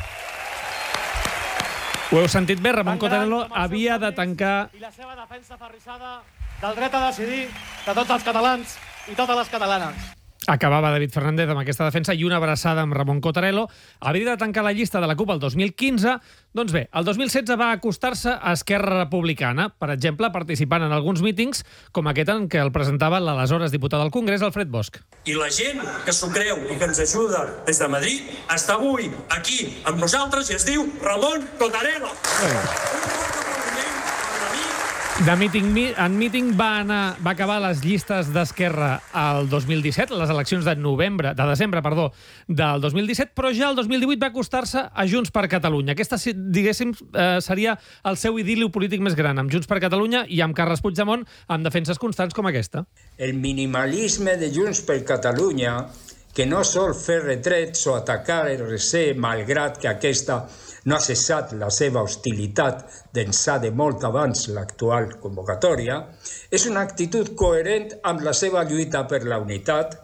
Ho heu sentit bé? Ramon Cottarello havia de tancar... I la seva defensa aferrissada del dret a decidir de tots els catalans i totes les catalanes. Acabava David Fernández amb aquesta defensa i una abraçada amb Ramon Cottarello. Havia de tancar la llista de la CUP el dos mil quinze. Doncs bé, el dos mil setze va acostar-se a Esquerra Republicana, per exemple, participant en alguns mítings, com aquest en què el presentava l'aleshores diputat al Congrés, Alfred Bosch. I la gent que s'ho creu i que ens ajuda des de Madrid està avui aquí amb nosaltres i es diu Ramon Cottarello. De míting, en míting va, anar, va acabar les llistes d'Esquerra el dos mil disset, les eleccions de novembre, de desembre, perdó, del dos mil disset, però ja el dos mil divuit va acostar-se a Junts per Catalunya. Aquesta, diguéssim, eh, seria el seu idili polític més gran, amb Junts per Catalunya i amb Carles Puigdemont, amb defenses constants com aquesta. El minimalisme de Junts per Catalunya, que no sol fer retrets o atacar R C, malgrat que aquesta no ha cessat la seva hostilitat d'ençà de molt abans l'actual convocatòria, és una actitud coherent amb la seva lluita per la unitat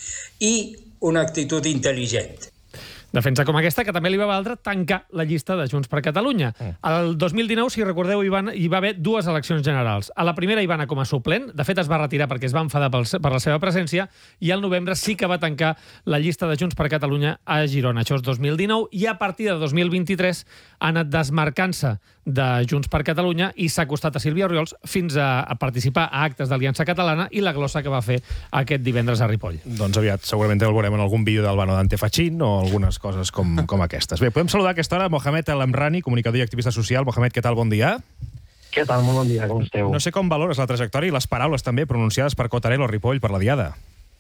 i una actitud intel·ligent. Defensa com aquesta, que també li va valdre tancar la llista de Junts per Catalunya. El dos mil dinou, si recordeu, hi, van, hi va haver dues eleccions generals. A la primera hi va anar com a suplent, de fet es va retirar perquè es va enfadar pel, per la seva presència, i al novembre sí que va tancar la llista de Junts per Catalunya a Girona. Això és dos mil dinou, i a partir de dos mil vint-i-tres ha anat desmarcant-se de Junts per Catalunya i s'ha acostat a Sílvia Oriols fins a, a participar a actes d'Aliança Catalana i la glossa que va fer aquest divendres a Ripoll. Doncs aviat segurament el veurem en algun vídeo d'Albano Dante Fachin o algunes coses com, com aquestes. Bé, podem saludar a aquesta hora Mohamed El Amrani, comunicador i activista social. Mohamed, què tal? Bon dia. Què tal? Molt bon dia, com esteu? No sé com valores la trajectòria i les paraules també pronunciades per Cottarello a Ripoll per la Diada.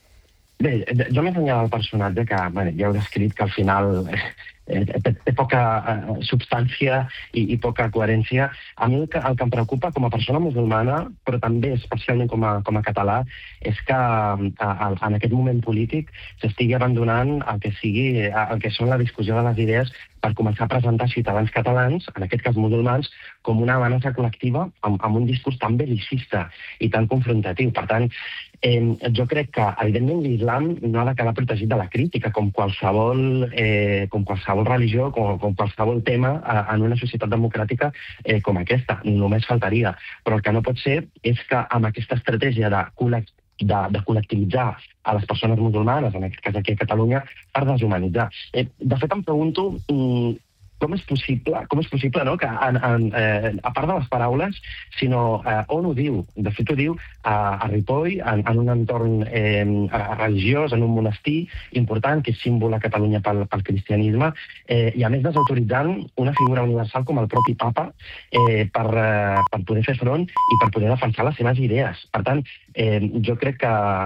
Bé, jo més enllà del personatge, que bé, ja heu descrit que al final eh, té, té poca eh, substància i, i poca coherència, a mi el que, el que em preocupa com a persona musulmana, però també especialment com a, com a català, és que a, a, en aquest moment polític s'estigui abandonant el que sigui, el que són la discussió de les idees per començar a presentar ciutadans catalans, en aquest cas musulmans, com una amenaça col·lectiva amb, amb un discurs tan belicista i tan confrontatiu. Per tant, eh, jo crec que, evidentment, l'islam no ha de quedar protegit de la crítica, com qualsevol, eh, com qualsevol religió, com, com qualsevol tema eh, en una societat democràtica eh, com aquesta. Només faltaria. Però el que no pot ser és que amb aquesta estratègia de col·lectiu De, de col·lectivitzar a les persones musulmanes, en aquest cas aquí a Catalunya, per deshumanitzar. Eh, de fet, em pregunto mm, com és possible, com és possible no? que, en, en, eh, a part de les paraules, sinó eh, on ho diu. De fet, ho diu a, a Ripoll, en, en un entorn eh, religiós, en un monestir important, que és símbol a Catalunya pel, pel cristianisme, eh, i a més desautoritzant una figura universal com el propi papa eh, per, eh, per poder fer front i per poder defensar les seves idees. Per tant, eh, jo crec que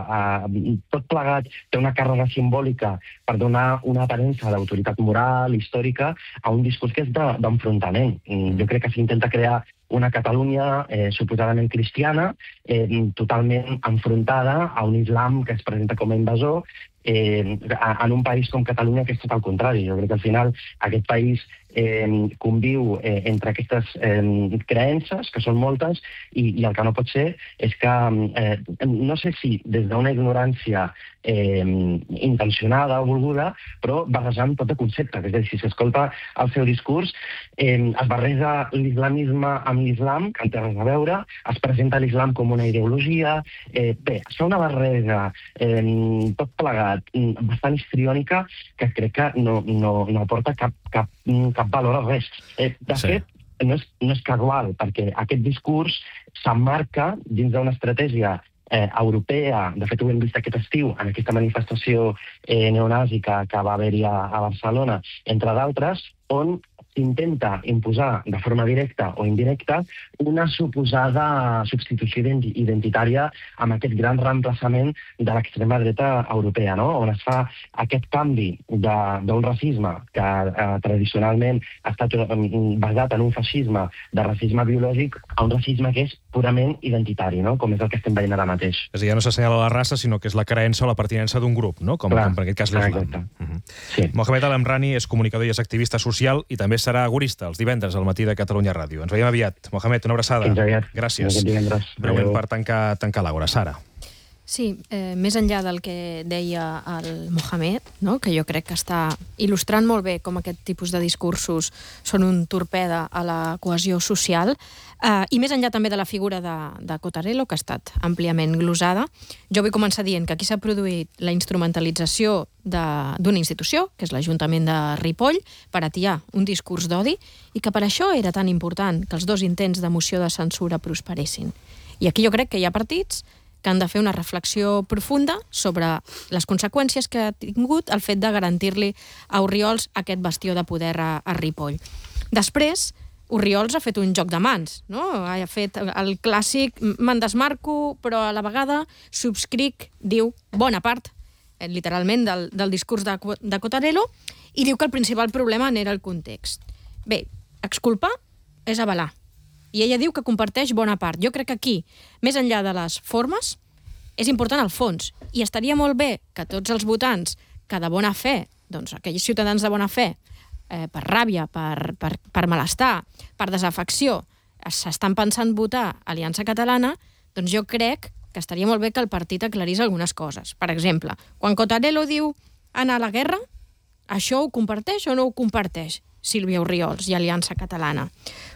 eh, tot plegat té una càrrega simbòlica per donar una aparença d'autoritat moral, històrica, a un discurs que és d'enfrontament. Jo crec que s'intenta crear una Catalunya eh, suposadament cristiana, eh, totalment enfrontada a un islam que es presenta com a invasor, eh, en un país com Catalunya, que és tot el contrari. Jo crec que al final aquest país eh, conviu eh, entre aquestes eh, creences, que són moltes, i, i el que no pot ser és que, eh, no sé si des d'una ignorància eh, intencionada o volguda, però barrejant tot de conceptes. És a dir, si s'escolta el seu discurs, eh, es barreja l'islamisme amb l'islam, que en té res a veure, es presenta l'islam com una ideologia. Eh, bé, es fa una barreja eh, tot plegat, bastant histriònica, que crec que no, no, no aporta cap, cap, cap valor a res. Eh, de sí. fet, no és, no és casual, perquè aquest discurs s'emmarca dins d'una estratègia eh, europea. De fet, ho hem vist aquest estiu en aquesta manifestació eh, neonàzica que va haver-hi a, a Barcelona, entre d'altres, on s'intenta imposar de forma directa o indirecta una suposada substitució identitària amb aquest gran reemplaçament de l'extrema dreta europea, no? On es fa aquest canvi d'un racisme que eh, tradicionalment ha estat eh, basat en un feixisme de racisme biològic a un racisme que és purament identitari, no? Com és el que estem veient ara mateix. És a dir, ja no s'assenyala la raça, sinó que és la creença o la pertinença d'un grup, no? Com, Clar, com per aquest cas l'islam. Uh-huh. Sí. Mohamed Al-Amrani és comunicador i és activista social i també serà agorista els divendres al matí de Catalunya Ràdio. Ens veiem aviat. Mohamed, una abraçada. Fins aviat. Gràcies. Breument per tancar, tancar l'Àgora. Sara. Sí, eh, més enllà del que deia el Mohamed, no? Que jo crec que està il·lustrant molt bé com aquest tipus de discursos són un torpede a la cohesió social, eh, i més enllà també de la figura de, de Cottarello, que ha estat àmpliament glosada, jo vull començar dient que aquí s'ha produït la instrumentalització d'una institució, que és l'Ajuntament de Ripoll, per atiar un discurs d'odi, i que per això era tan important que els dos intents de moció de censura prosperessin. I aquí jo crec que hi ha partits que han de fer una reflexió profunda sobre les conseqüències que ha tingut el fet de garantir-li a Orriols aquest bastió de poder a, a Ripoll. Després, Orriols ha fet un joc de mans, no? Ha fet el clàssic me'n desmarco, però a la vegada subscric, diu, bona part, eh, literalment, del, del discurs de, de Cottarello, i diu que el principal problema n'era el context. Bé, exculpar és avalar. I ella diu que comparteix bona part. Jo crec que aquí, més enllà de les formes, és important el fons. I estaria molt bé que tots els votants que de bona fe, doncs aquells ciutadans de bona fe, eh, per ràbia, per, per, per malestar, per desafecció, s'estan pensant votar Aliança Catalana, doncs jo crec que estaria molt bé que el partit aclarís algunes coses. Per exemple, quan Cottarello diu anar a la guerra, això ho comparteix o no ho comparteix Sílvia Orriols i Aliança Catalana?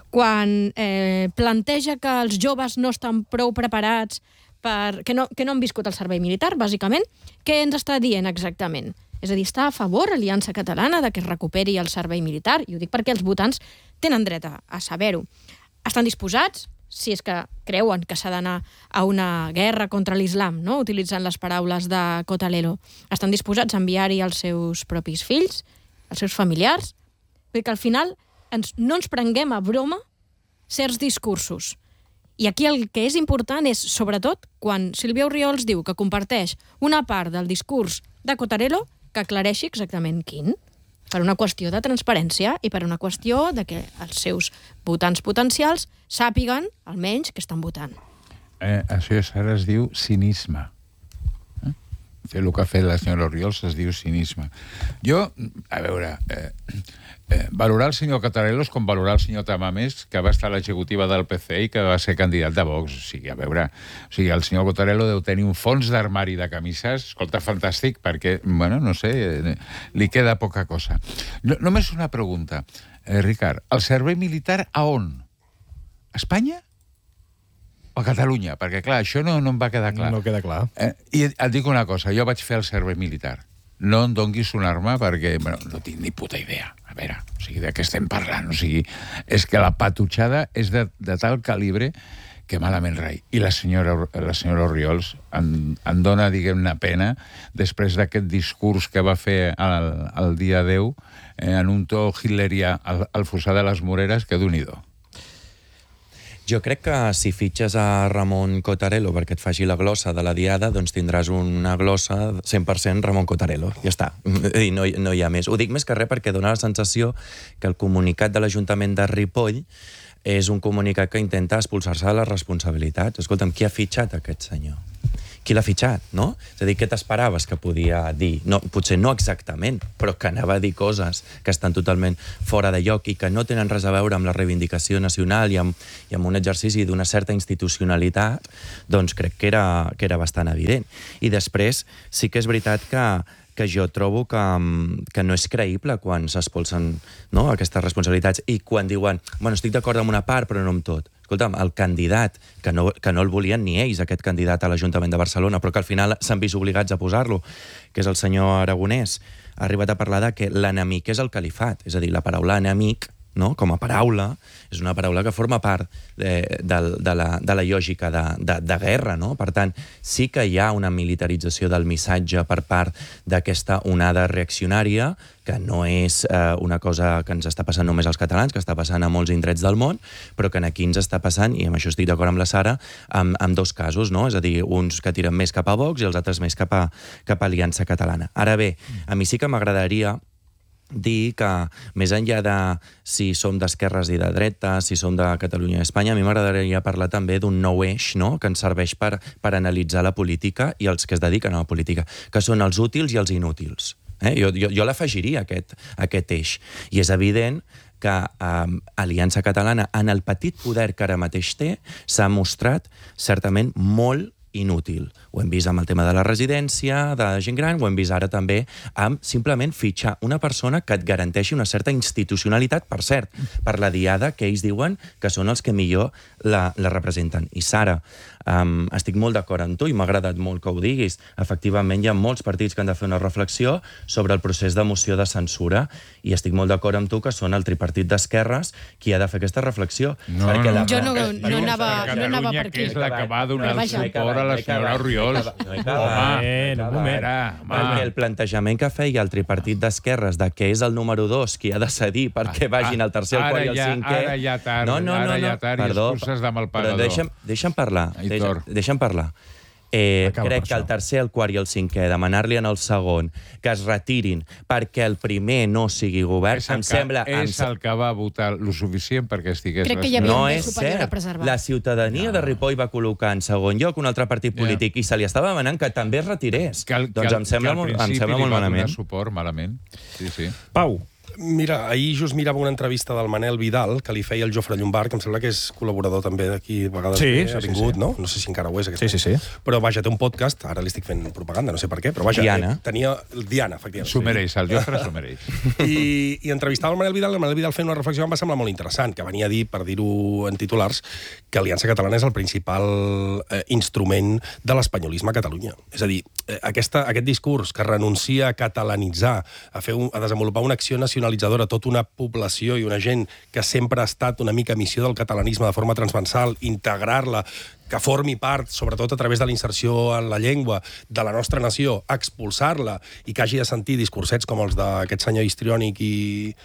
Quan eh, planteja que els joves no estan prou preparats, per, que, no, que no han viscut el servei militar, bàsicament, què ens està dient exactament? És a dir, està a favor Aliança Catalana de que es recuperi el servei militar? I ho dic perquè els votants tenen dret a, a saber-ho. Estan disposats, si és que creuen que s'ha d'anar a una guerra contra l'islam, no? Utilitzant les paraules de Cottarello, estan disposats a enviar-hi els seus propis fills, els seus familiars? Perquè al final ens, no ens prenguem a broma certs discursos. I aquí el que és important és, sobretot, quan Sílvia Orriols diu que comparteix una part del discurs de Cottarello, que aclareixi exactament quin, per una qüestió de transparència i per una qüestió de que els seus votants potencials sàpiguen, almenys, que estan votant. Eh, això ara es diu cinisme. Eh? El que ha fet la senyora Orriols es diu cinisme. Jo, a veure... Eh, Eh, valorar el senyor Cottarello és com valorar el senyor Tamames, que va estar a l'executiva del P C i que va ser candidat de Vox. O sigui, a veure, o sigui, el senyor Cottarello deu tenir un fons d'armari de camises, escolta, fantàstic, perquè, bueno, no sé, eh, li queda poca cosa. No, només una pregunta, eh, Ricard. El servei militar a on? A Espanya? O a Catalunya? Perquè, clar, això no, no em va quedar clar. No queda clar. Eh, I et dic una cosa, jo vaig fer el servei militar. No em donguis una arma perquè, bueno, no tinc ni puta idea. A veure, o sigui, de què estem parlant? O sigui, és que la patutxada és de, de tal calibre que malament rai. I la senyora, la senyora Orriols em, em dona, diguem-ne, pena després d'aquest discurs que va fer el, el dia deu eh, en un to hitlerià al, al fossar de les Moreres, que d'un-i-do. Jo crec que si fitxes a Ramon Cottarello perquè et faci la glossa de la diada, doncs tindràs una glossa cent per cent Ramon Cottarello. Ja està. I no, no hi ha més. Ho dic més que res perquè dona la sensació que el comunicat de l'Ajuntament de Ripoll és un comunicat que intenta expulsar-se de les responsabilitats. Escolta'm, qui ha fitxat aquest senyor? qui l'ha fitxat, no? És a dir, què t'esperaves que podia dir? No, potser no exactament, però que anava a dir coses que estan totalment fora de lloc i que no tenen res a veure amb la reivindicació nacional i amb, i amb un exercici d'una certa institucionalitat, doncs crec que era, que era bastant evident. I després sí que és veritat que que jo trobo que, que no és creïble quan s'espolsen, no, aquestes responsabilitats i quan diuen, bueno, estic d'acord amb una part però no amb tot. Escolta'm, el candidat, que no, que no el volien ni ells, aquest candidat a l'Ajuntament de Barcelona, però que al final s'han vist obligats a posar-lo, que és el senyor Aragonès, ha arribat a parlar de que l'enemic és el califat, és a dir, la paraula enemic, no? Com a paraula, és una paraula que forma part de, de, de, la, de la lògica de, de, de guerra, no? Per tant, sí que hi ha una militarització del missatge per part d'aquesta onada reaccionària, que no és eh, una cosa que ens està passant només als catalans, que està passant a molts indrets del món, però que aquí ens està passant, i amb això estic d'acord amb la Sara, amb, amb dos casos, no? És a dir, uns que tiren més cap a Vox i els altres més cap a, cap a Aliança Catalana. Ara bé, a mi sí que m'agradaria dir que, més enllà de si som d'esquerres i de dretes, si som de Catalunya i Espanya, a mi m'agradaria parlar també d'un nou eix, no?, que ens serveix per, per analitzar la política i els que es dediquen a la política, que són els útils i els inútils. Eh? Jo, jo, jo l'afegiria, aquest, aquest eix. I és evident que eh, Aliança Catalana, en el petit poder que ara mateix té, s'ha mostrat certament molt inútil. Ho hem vist amb el tema de la residència, de gent gran, ho hem vist ara també amb simplement fitxar una persona que et garanteixi una certa institucionalitat, per cert, per la diada que ells diuen que són els que millor la, la representen. I Sara, um, estic molt d'acord amb tu i m'ha agradat molt que ho diguis. Efectivament, hi ha molts partits que han de fer una reflexió sobre el procés de moció de censura i estic molt d'acord amb tu que són el tripartit d'esquerres qui ha de fer aquesta reflexió. No, no, no. Jo no, no, anava, no anava per aquí. Que és la que va donar el suport a la senyora Oriol. No he acabat, no un moment. Perquè el plantejament que feia el tripartit d'esquerres de que és el número dos qui ha de cedir perquè vagin al tercer, el quart i el cinquè... Ara ja tard, no, no, no, ara ja tard, i excuses de malpagador. Deixa'm, deixa'm parlar, deixa'm, deixa'm parlar. Eh, crec que el tercer, el quart i el cinquè, demanar-li en el segon que es retirin perquè el primer no sigui govern, em sembla... És el que va votar lo suficient perquè estigués... Crec que hi havia no un bé superior a preservar. La ciutadania de Ripoll va col·locar en segon lloc un altre partit polític i se li estava demanant que també es retirés. Que el, doncs que, em sembla, que em sembla molt malament. Donar suport malament. Sí, sí. Pau. Mira, ahir just mirava una entrevista del Manel Vidal que li feia el Jofre Llombard, que em sembla que és col·laborador també d'aquí, a vegades sí, bé, sí, ha vingut, sí, sí. no? No sé si encara ho és. Sí, sí, sí. Però vaja, té un podcast, ara li estic fent propaganda, no sé per què, però vaja, Diana. Eh, tenia... Diana, efectivament. S'ho mereix, el Jofre s'ho mereix. I, I entrevistava el Manel Vidal, el Manel Vidal fent una reflexió que em va semblar molt interessant, que venia a dir, per dir-ho en titulars, que Aliança Catalana és el principal eh, instrument de l'espanyolisme a Catalunya. És a dir, eh, aquesta, aquest discurs que renuncia a catalanitzar, a, fer un, a desenvolupar una acció nacionalitzadora, tota una població i una gent que sempre ha estat una mica missió del catalanisme de forma transversal, integrar-la, que formi part, sobretot a través de la inserció en la llengua de la nostra nació, expulsar-la i que hagi de sentir discursets com els d'aquest senyor histriònic i,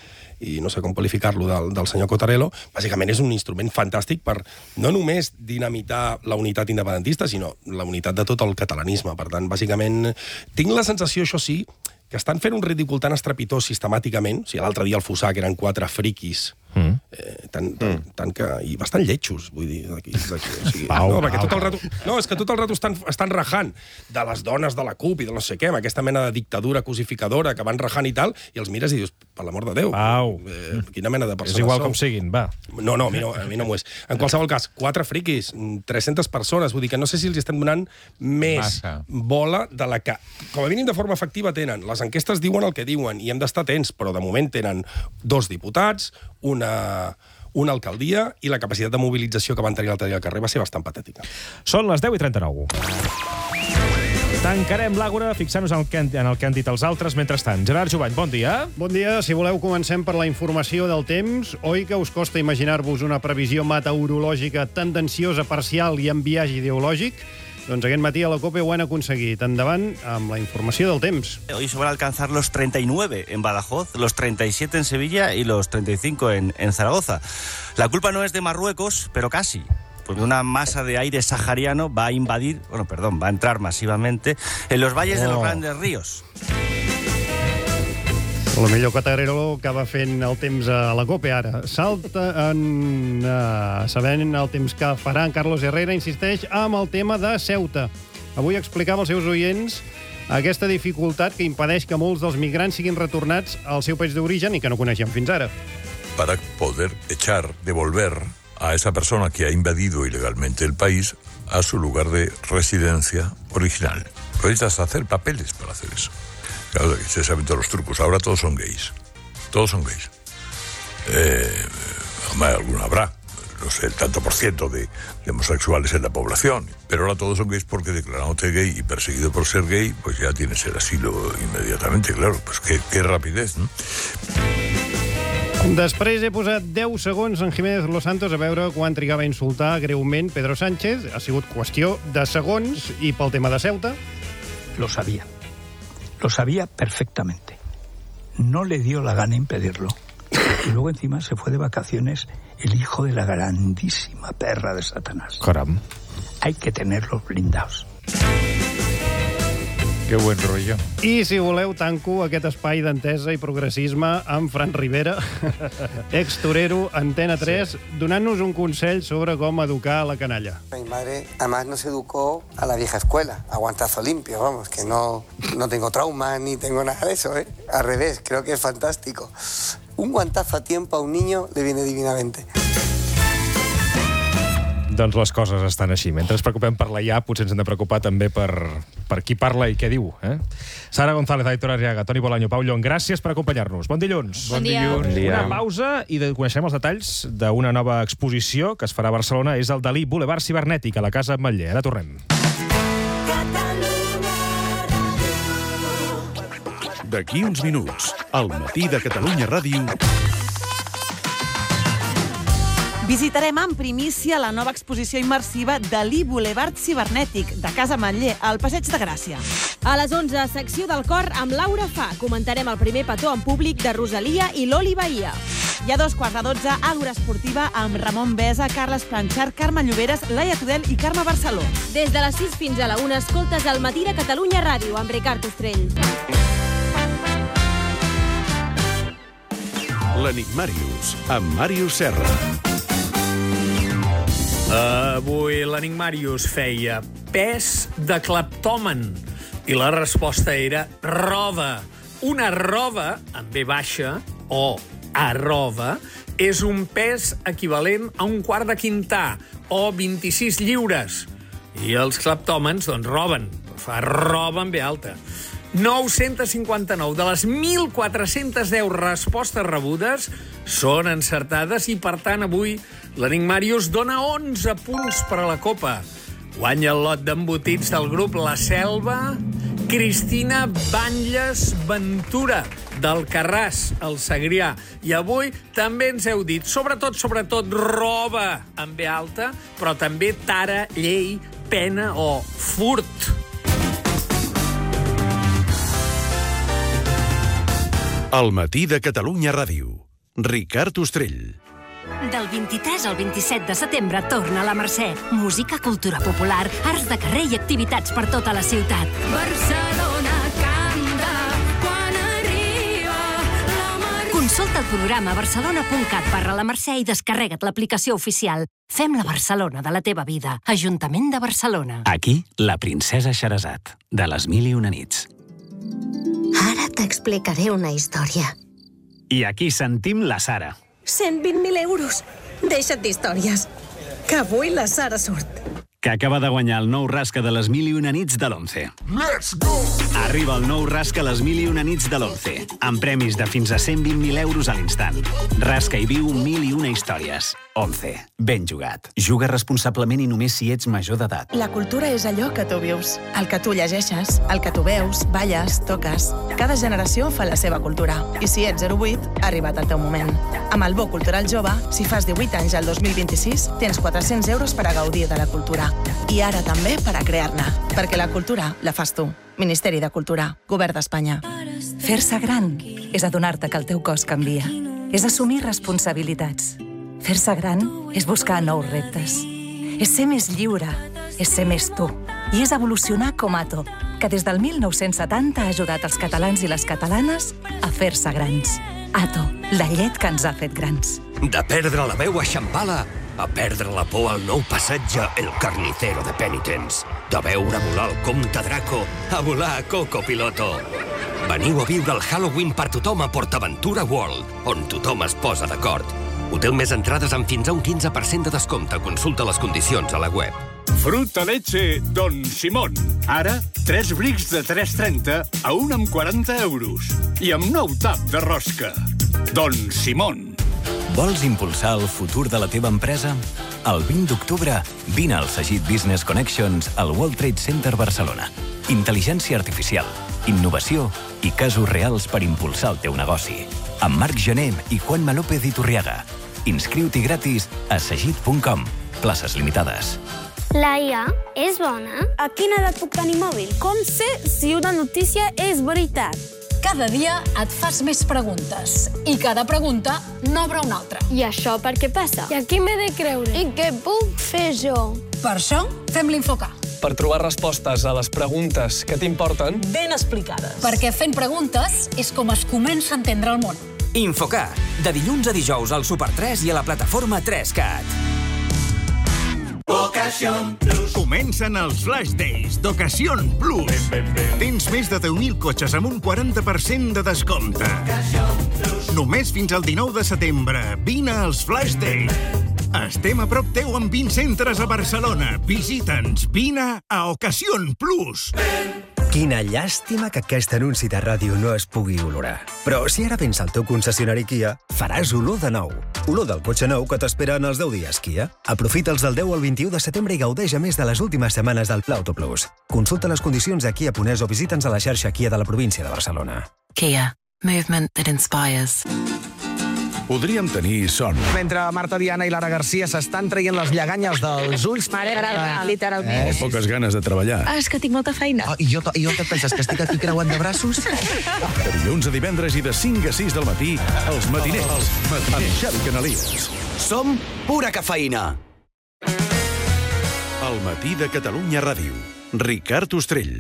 i no sé com qualificar-lo, del, del senyor Cotarello, bàsicament és un instrument fantàstic per no només dinamitar la unitat independentista, sinó la unitat de tot el catalanisme. Per tant, bàsicament, tinc la sensació, això sí, que estan fent un ridícul tan estrepitós sistemàticament, o sigui, l'altre dia al Fossar, que eren quatre friquis, mm. eh, tan, tan, mm. tan que... i bastant lletjos, vull dir, d'aquí. O sigui, Pau, no, perquè Pau, tot el rato, no, és que tot el rato estan, estan rajant de les dones de la CUP i de no sé què, amb aquesta mena de dictadura cosificadora que van rajant i tal, i els mires i dius, per l'amor de Déu, Pau. Eh, quina mena de persones És igual sou? com siguin, va. No, no, a mi no, a mi no m'ho és. En qualsevol cas, quatre friquis, tres-centes persones, vull dir que no sé si els estem donant més Massa. bola de la que, com a mínim de forma efectiva, tenen. Les enquestes diuen el que diuen i hem d'estar atents, però de moment tenen dos diputats, una, una alcaldia i la capacitat de mobilització que van tenir l'altre dia al carrer va ser bastant patètica. Són les deu i trenta-nou. Tancarem l'àgora fixant-nos en, el que, en el que han dit els altres. Mentrestant, Gerard Jovany, bon dia. Bon dia. Si voleu, comencem per la informació del temps. Oi que us costa imaginar-vos una previsió meteorològica tendenciosa, parcial i amb biaix ideològic? Doncs aquest matí a la COPE ho han aconseguit. Endavant amb la informació del temps. Hoy se van a alcanzar los treinta y nueve en Badajoz, los treinta y siete en Sevilla y los treinta y cinco en, en Zaragoza. La culpa no es de Marruecos, pero casi. Porque una masa de aire sahariano va a invadir, bueno, perdón, va a entrar masivamente en los valles oh. de los grandes ríos. El millor Cotarello acaba fent el temps a la COPE ara. Salta en... Uh, sabent el temps que farà en Carlos Herrera, insisteix amb el tema de Ceuta. avui explicava als seus oients aquesta dificultat que impedeix que molts dels migrants siguin retornats al seu país d'origen i que no coneixem fins ara. Para poder echar, devolver a esa persona que ha invadido ilegalmente el país a su lugar de residencia original. Pero necesitas hacer papeles para hacer eso. Claro, se saben todos los trucos. Ahora todos son gays. Todos son gays. Eh, alguno habrá, no sé, el tanto por ciento de, de homosexuales en la población. Pero ahora todos son gays porque declarándote gay y perseguido por ser gay, pues ya tienes el asilo inmediatamente, claro. Pues qué, qué rapidez, ¿no? Després he posat deu segons en Jiménez Los Santos a veure quan trigava a insultar greument Pedro Sánchez. Ha sigut qüestió de segons i pel tema de Ceuta. Lo sabía. Lo sabía perfectamente. No le dio la gana impedirlo. Y luego encima se fue de vacaciones el hijo de la grandísima perra de Satanás. Caram. Hay que tenerlos blindados. Que buen rotllo. I, si voleu, tanco aquest espai d'entesa i progressisme amb Fran Rivera, ex-torero, Antena tres, sí. donant-nos un consell sobre com educar a la canalla. Mi madre, además, nos educó a la vieja escuela, a guantazo limpio, vamos, que no, no tengo trauma ni tengo nada de eso, ¿eh? Al revés, creo que es fantástico. Un guantazo a tiempo a un niño le viene divinamente. Doncs les coses estan així. Mentre ens preocupem per la I A, potser ens hem de preocupar també per, per qui parla i què diu. Eh? Sara González, Aitor Arriaga, Toni Bolaño, Pau Llong, gràcies per acompanyar-nos. Bon dilluns. Bon dia. Bon dia. Una pausa i coneixem els detalls d'una nova exposició que es farà a Barcelona. És el Dalí Boulevard Cibernètic, a la Casa Ametller. Ara tornem. D'aquí uns minuts, al Matí de Catalunya Ràdio... Visitarem en primícia la nova exposició immersiva Dalí Boulevard Cibernètic, de Casa Ametller, al Passeig de Gràcia. A les onze, secció del cor amb Laura Fa. Comentarem el primer petó en públic de Rosalia i Loli Bahia. I a dos quarts de dotze, Àgora Esportiva amb Ramon Besa, Carles Planchar, Carme Lloberes, Laia Tudel i Carme Barceló. Des de les sis fins a la una, escoltes el Matí de Catalunya Ràdio amb Ricard Ostrell. L'Enigmàrius, amb Màrius Serra. Avui l'Enigmàrius feia pes de cleptòmen i la resposta era roba. Una roba, amb B baixa, o arroba, és un pes equivalent a un quart de quintà, o vint-i-sis lliures. I els cleptòmens, doncs, roben. Fa roba amb B alta. nou-cents cinquanta-nou de les mil quatre-cents deu respostes rebudes són encertades i, per tant, avui l'Enigmàrius dona onze punts per a la Copa. Guanya el lot d'embotits del grup La Selva, Cristina Banylles Ventura, del Carràs, el Segrià. I avui també ens heu dit, sobretot, sobretot, roba amb B alta, però també tara, llei, pena o furt. Al Matí de Catalunya Ràdio. Ricard Ostrell. Del vint-i-tres al vint-i-set de setembre torna a la Mercè. Música, cultura popular, arts de carrer i activitats per tota la ciutat. Barcelona canta quan arriba la Mercè. Consulta el programa a barcelona punt cat barra la Mercè i descarrega't l'aplicació oficial. Fem la Barcelona de la teva vida. Ajuntament de Barcelona. Aquí, la princesa Xerazat, de les mil i una nits. Ara t'explicaré una història. I aquí sentim la Sara. cent vint mil euros. Deixa't d'històries. Que avui la Sara surt. Que acaba de guanyar el nou Rasca de les mil i una nits de l'Once. Let's go! Arriba el nou Rasca les mil i una nits de l'Once, amb premis de fins a cent vint mil euros a l'instant. Rasca i viu mil i una històries. Once. Ben jugat. Juga responsablement i només si ets major d'edat. La cultura és allò que tu vius, el que tu llegeixes, el que tu veus, balles, toques. Cada generació fa la seva cultura. I si ets zero vuit, ha arribat el teu moment. Amb el Bo Cultural Jove, si fas divuit anys al dos mil vint-i-sis, tens quatre-cents euros per a gaudir de la cultura. I ara també per a crear-ne. Perquè la cultura la fas tu. Ministeri de Cultura. Govern d'Espanya. Fer-se gran és adonar-te que el teu cos canvia. És assumir responsabilitats. Fer-se gran és buscar nous reptes. És ser més lliure. És ser més tu. I és evolucionar com Ato, que des del mil nou-cents setanta ha ajudat els catalans i les catalanes a fer-se grans. Ato, la llet que ens ha fet grans. De perdre la veu a Xampala a perdre la por al nou passatge El Carnicero de Penitence, de veure volar el comte Draco a volar a Coco Piloto. Veniu a viure el Halloween per tothom a PortAventura World, on tothom es posa d'acord. Hotel més entrades amb fins a un quinze per cent de descompte. Consulta les condicions a la web. Fruta leche Don Simón. Ara, tres brics de tres trenta a un amb quaranta euros. I amb nou tap de rosca. Don Simón. Vols impulsar el futur de la teva empresa? El vint d'octubre, vine al Sagit Business Connections al World Trade Center Barcelona. Intel·ligència artificial, innovació i casos reals per impulsar el teu negoci. Amb Marc Gené i Juanma López Iturriaga. Inscriu-t'hi gratis a sagit punt com. Places limitades. La I A és bona? A quina edat puc tenir mòbil? Com sé si una notícia és veritat? Cada dia et fas més preguntes i cada pregunta n'obre una altra. I això per què passa? I a qui m'he de creure? I què puc fer jo? Per això fem l'Infocar. Per trobar respostes a les preguntes que t'importen ben explicades. Perquè fent preguntes és com es comença a entendre el món. Infocar, de dilluns a dijous al Super tres i a la plataforma tres cat. Ocasión Plus. Comencen els Flash Days d'Ocasión Plus. Tens més de deu mil cotxes amb un quaranta per cent de descompte. Només fins al dinou de setembre. Vine als Flash Days. Estem a prop teu amb vint centres a Barcelona. Visita'ns. Vine a Ocasión Plus. Quina llàstima que aquest anunci de ràdio no es pugui olorar. Però si ara vens al teu concessionari Kia, faràs olor de nou. Olor del cotxe nou que t'espera en els deu dies Kia. Aprofita'ls del deu al vint-i-u de setembre i gaudeix a més de les últimes setmanes del Pla Auto Plus. Consulta les condicions a Kia Punès o visita'ns a la xarxa Kia de la província de Barcelona. Kia. Movement that inspires. Podríem tenir son. Mentre Marta Diana i Lara Garcia s'estan traient les lleganyes dels ulls... Mare, literalment. Eh, poques ganes de treballar. Ah, és que tinc molta feina. Oh, i, jo, I jo què et penses, que estic aquí creuant de braços? De dilluns a divendres i de cinc a sis del matí, els matiners, els matiners. Amb Xavi Canalies. Som pura cafeïna. El matí de Catalunya Ràdio. Ricard Ostrell.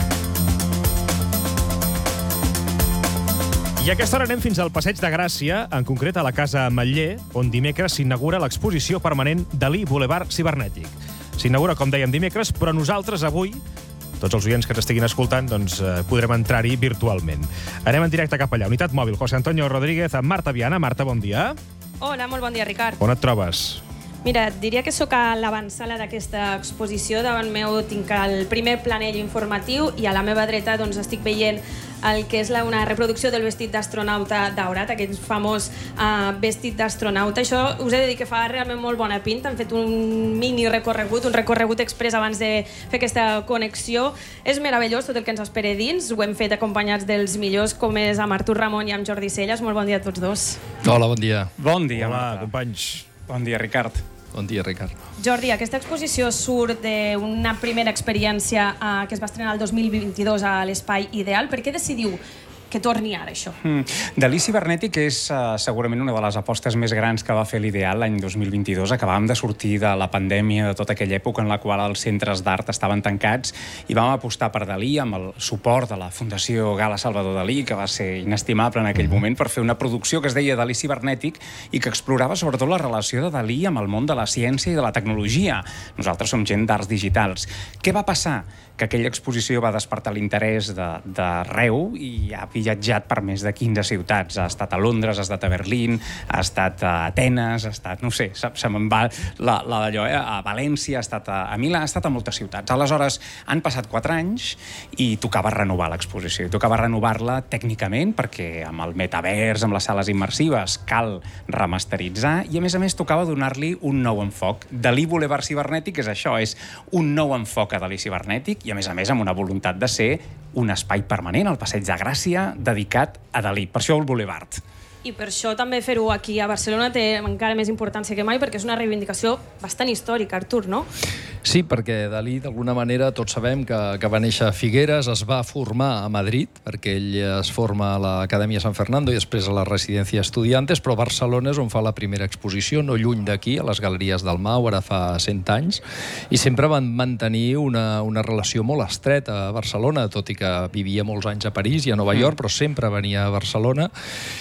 I a aquesta hora anem fins al Passeig de Gràcia, en concret a la Casa Ametller, on dimecres s'inaugura l'exposició permanent Dalí Boulevard Cibernètic. S'inaugura, com dèiem, dimecres, però nosaltres avui, tots els oients que ens estiguin escoltant, doncs eh, podrem entrar-hi virtualment. Anem en directe cap allà. Unitat Mòbil, José Antonio Rodríguez, amb Marta Viana. Marta, bon dia. Hola, molt bon dia, Ricard. On et trobes? Mira, diria que sóc a l'avantsala d'aquesta exposició. Davant meu tinc el primer planell informatiu i a la meva dreta doncs, estic veient el que és la, una reproducció del vestit d'astronauta daurat, aquest famós uh, vestit d'astronauta. Això us he de dir que fa realment molt bona pinta. Han fet un mini recorregut, un recorregut express abans de fer aquesta connexió. És meravellós tot el que ens espera dins. Ho hem fet acompanyats dels millors, com és amb Artur Ramon i amb Jordi Celles. Molt bon dia a tots dos. Hola, bon dia. Bon dia, Hola, Marta. companys. Bon dia, Ricard. Bon dia, Ricard. Jordi, aquesta exposició surt d'una primera experiència eh, que es va estrenar el dos mil vint-i-dos a l'Espai Ideal. Per què decidiu que torni ara, això? Mm. Dalí Cibernètic és uh, segurament una de les apostes més grans que va fer l'Ideal l'any dos mil vint-i-dos. Acabàvem de sortir de la pandèmia, de tota aquella època en la qual els centres d'art estaven tancats, i vam apostar per Dalí amb el suport de la Fundació Gala Salvador Dalí, que va ser inestimable en aquell moment, per fer una producció que es deia Dalí Cibernètic i que explorava sobretot la relació de Dalí amb el món de la ciència i de la tecnologia. Nosaltres som gent d'arts digitals. Què va passar? Que aquella exposició va despertar l'interès d'arreu i ha viatjat per més de quinze ciutats. Ha estat a Londres, ha estat a Berlín, ha estat a Atenes, ha estat, no sé, se, se me'n va la, la d'allò, eh? A València, ha estat a, a Milà, ha estat a moltes ciutats. Aleshores, han passat quatre anys i tocava renovar l'exposició. I tocava renovar-la tècnicament perquè amb el metavers, amb les sales immersives, cal remasteritzar i, a més a més, tocava donar-li un nou enfoc. Dalí Boulevard Cibernètic és això, és un nou enfoc a Dalí Cibernètic i, a més a més, amb una voluntat de ser un espai permanent al Passeig de Gràcia dedicat a Dalí. Per això el Boulevard. I per això també fer-ho aquí a Barcelona té encara més importància que mai, perquè és una reivindicació bastant històrica, Artur, no? Sí, perquè Dalí, d'alguna manera, tots sabem que, que va néixer a Figueres, es va formar a Madrid, perquè ell es forma a l'Acadèmia San Fernando i després a la Residència Estudiantes, però Barcelona és on fa la primera exposició, no lluny d'aquí, a les Galeries del Mau, ara fa cent anys, i sempre van mantenir una, una relació molt estreta a Barcelona, tot i que vivia molts anys a París i a Nova York, però sempre venia a Barcelona, i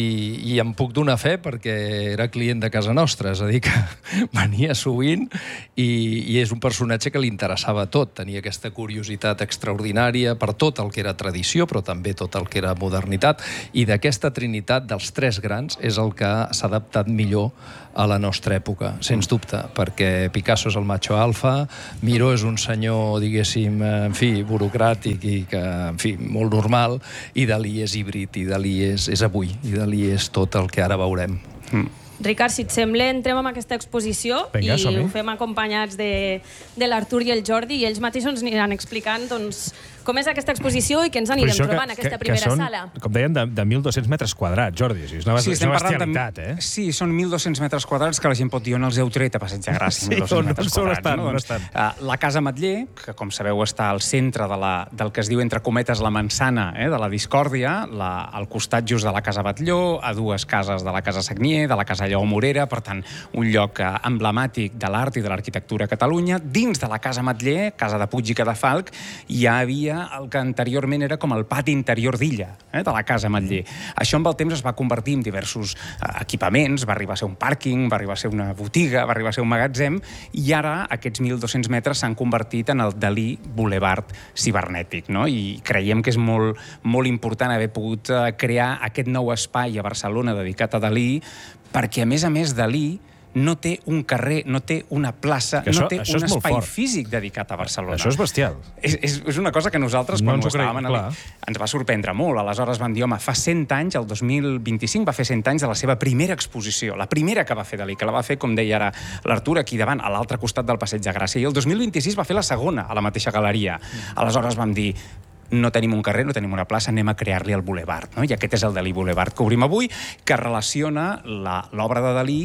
i, i em puc donar fe perquè era client de casa nostra, és a dir, que venia sovint i, i és un personatge que li interessava tot, tenia aquesta curiositat extraordinària per tot el que era tradició, però també tot el que era modernitat, i d'aquesta trinitat dels tres grans és el que s'ha adaptat millor a la nostra època, sens dubte, perquè Picasso és el macho alfa, Miró és un senyor, diguéssim, en fi, burocràtic i que, en fi, molt normal, i Dalí és híbrid, i Dalí és, és avui, i Dalí és tot el que ara veurem. Mm. Ricard, si et sembla, entrem en aquesta exposició. Vinga, i ho fem acompanyats de, de l'Artur i el Jordi, i ells mateixos ens aniran explicant doncs, com és aquesta exposició i què ens anirem trobant en aquesta primera que són, sala. Com deien, de, de mil dos-cents metres quadrats, Jordi. És una, sí, és una bestialitat, de, eh? Sí, són mil dos-cents metres quadrats que la gent pot dir on els heu tret a Passeig de Gràcia. Sí, on, on són estan, no? doncs, estan. Uh, la Casa Ametller, que com sabeu està al centre de la, del que es diu entre cometes la manzana, eh, de la discòrdia, la, al costat just de la Casa Batlló, a dues cases de la Casa Sagnier, de la Casa Lleó Morera, per tant, un lloc uh, emblemàtic de l'art i de l'arquitectura a Catalunya. Dins de la Casa Ametller, casa de Puig i Cadafalch, hi havia el que anteriorment era com el pati interior d'Illa, eh, de la Casa Ametller. Això amb el temps es va convertir en diversos uh, equipaments, va arribar a ser un pàrquing, va arribar a ser una botiga, va arribar a ser un magatzem, i ara aquests mil dos-cents metres s'han convertit en el Dalí Boulevard cibernètic, no? I creiem que és molt, molt important haver pogut uh, crear aquest nou espai a Barcelona dedicat a Dalí, perquè a més a més Dalí no té un carrer, no té una plaça, això, no té un espai físic dedicat a Barcelona. Això és bestial. És, és, és una cosa que nosaltres, no quan ho estàvem analitzant, ens va sorprendre molt. Aleshores van dir, home, fa cent anys, el dos mil vint-i-cinc, va fer cent anys de la seva primera exposició, la primera que va fer Dalí, que la va fer, com deia ara l'Artur, aquí davant, a l'altre costat del Passeig de Gràcia. I el dos mil vint-i-sis va fer la segona, a la mateixa galeria. Aleshores vam dir, no tenim un carrer, no tenim una plaça, anem a crear-li el Boulevard, no? I aquest és el Dalí Boulevard que obrim avui, que relaciona l'obra de Dalí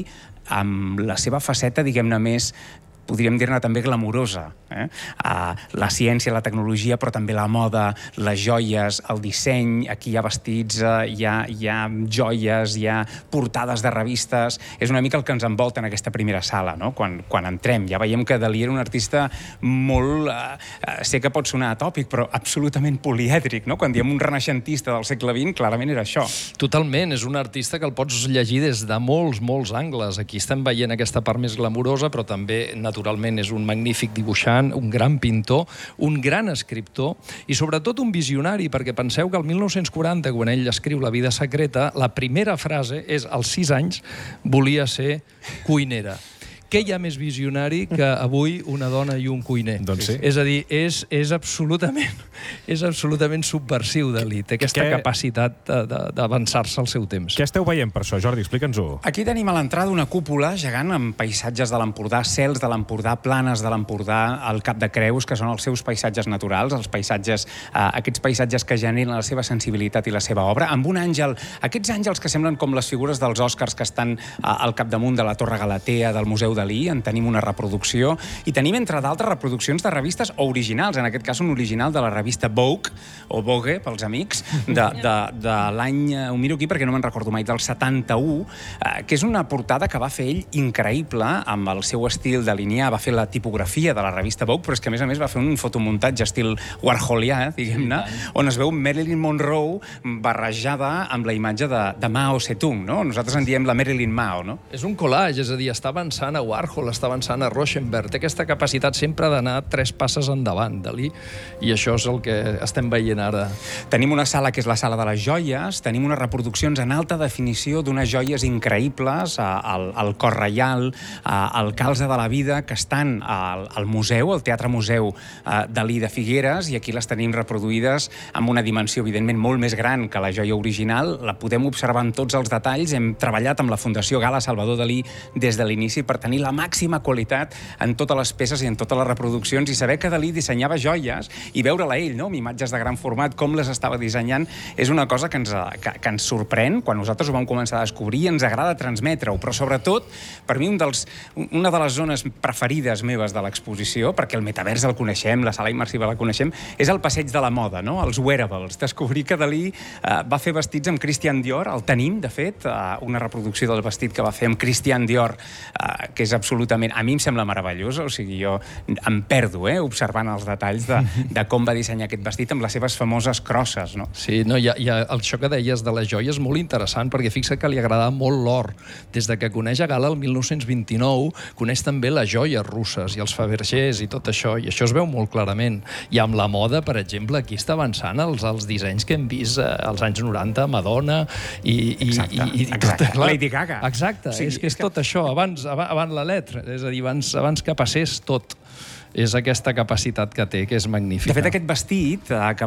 amb la seva faceta, diguem-ne, més, podríem dir-ne també glamurosa. Eh? Uh, la ciència, la tecnologia, però també la moda, les joies, el disseny, aquí hi ha vestits, uh, hi, ha, hi ha joies, hi ha portades de revistes. És una mica el que ens envolta en aquesta primera sala, no? Quan, quan entrem. Ja veiem que Dalí era un artista molt... Uh, sé que pot sonar atòpic, però absolutament polièdric, no? Quan diem un renaixentista del segle vint, clarament era això. Totalment, és un artista que el pots llegir des de molts, molts angles. Aquí estem veient aquesta part més glamurosa, però també, naturalment, és un magnífic dibuixant, un gran pintor, un gran escriptor i sobretot un visionari, perquè penseu que el mil nou-cents quaranta, quan ell escriu La vida secreta, la primera frase és, als sis anys, volia ser cuinera. Què hi ha més visionari que avui una dona i un cuiner? Doncs sí. És a dir, és, és, absolutament, és absolutament subversiu, Dalí. Té aquesta Què... capacitat d'avançar-se al seu temps. Què esteu veient per això, Jordi? Explica'ns-ho. Aquí tenim a l'entrada una cúpula gegant amb paisatges de l'Empordà, cels de l'Empordà, planes de l'Empordà, el Cap de Creus, que són els seus paisatges naturals, els paisatges, eh, aquests paisatges que generen la seva sensibilitat i la seva obra, amb un àngel, aquests àngels que semblen com les figures dels Oscars que estan eh, al capdamunt de la Torre Galatea, del Museu Dalí, en tenim una reproducció, i tenim, entre d'altres, reproduccions de revistes originals, en aquest cas un original de la revista Vogue, o Vogue, pels amics, de, de, de l'any, ho miro aquí perquè no me'n recordo mai, del setanta-u, eh, que és una portada que va fer ell increïble, amb el seu estil delinear, va fer la tipografia de la revista Vogue, però és que, a més a més, va fer un fotomuntatge estil warholià, diguem-ne, on es veu Marilyn Monroe barrejada amb la imatge de, de Mao Zedong, no? Nosaltres en diem la Marilyn Mao, no? És un collage, és a dir, està avançant a Warhol, està avançant a Rauschenberg, té aquesta capacitat sempre d'anar tres passes endavant, Dalí, i això és el que estem veient ara. Tenim una sala que és la sala de les joies, tenim unes reproduccions en alta definició d'unes joies increïbles, al, al Cor Reial, al Calze de la Vida, que estan al, al museu, al Teatre Museu Dalí de Figueres, i aquí les tenim reproduïdes amb una dimensió, evidentment, molt més gran que la joia original. La podem observar en tots els detalls. Hem treballat amb la Fundació Gala Salvador Dalí des de l'inici per tenir la màxima qualitat en totes les peces i en totes les reproduccions, i saber que Dalí dissenyava joies i veure-la ell, no?, amb imatges de gran format, com les estava dissenyant, és una cosa que ens, que, que ens sorprèn. Quan nosaltres ho vam començar a descobrir, ens agrada transmetre-ho, però sobretot, per mi, un dels, una de les zones preferides meves de l'exposició, perquè el metavers el coneixem, la sala immersiva la coneixem, és el passeig de la moda, no?, els wearables. Descobrir que Dalí eh, va fer vestits amb Christian Dior, el tenim, de fet, eh, una reproducció del vestit que va fer amb Christian Dior, eh, que és és absolutament... A mi em sembla meravellós, o sigui, jo em perdo, eh, observant els detalls de, de com va dissenyar aquest vestit amb les seves famoses crosses, no? Sí, no, hi ha, hi ha, això que deies de les joies és molt interessant, perquè fixa't que li agradava molt l'or. Des de que coneix a Gala el mil nou-cents vint-i-nou, coneix també les joies russes i els Fabergés i tot això, i això es veu molt clarament. I amb la moda, per exemple, aquí està avançant els, els dissenys que hem vist eh, als anys noranta, Madonna i... i exacte, i, i exacte. Tot, Lady Gaga. Exacte, sí, és que és, és que... tot això, abans, abans la letra, és a dir, abans, abans que passés tot. És aquesta capacitat que té, que és magnífica. De fet, aquest vestit, eh, que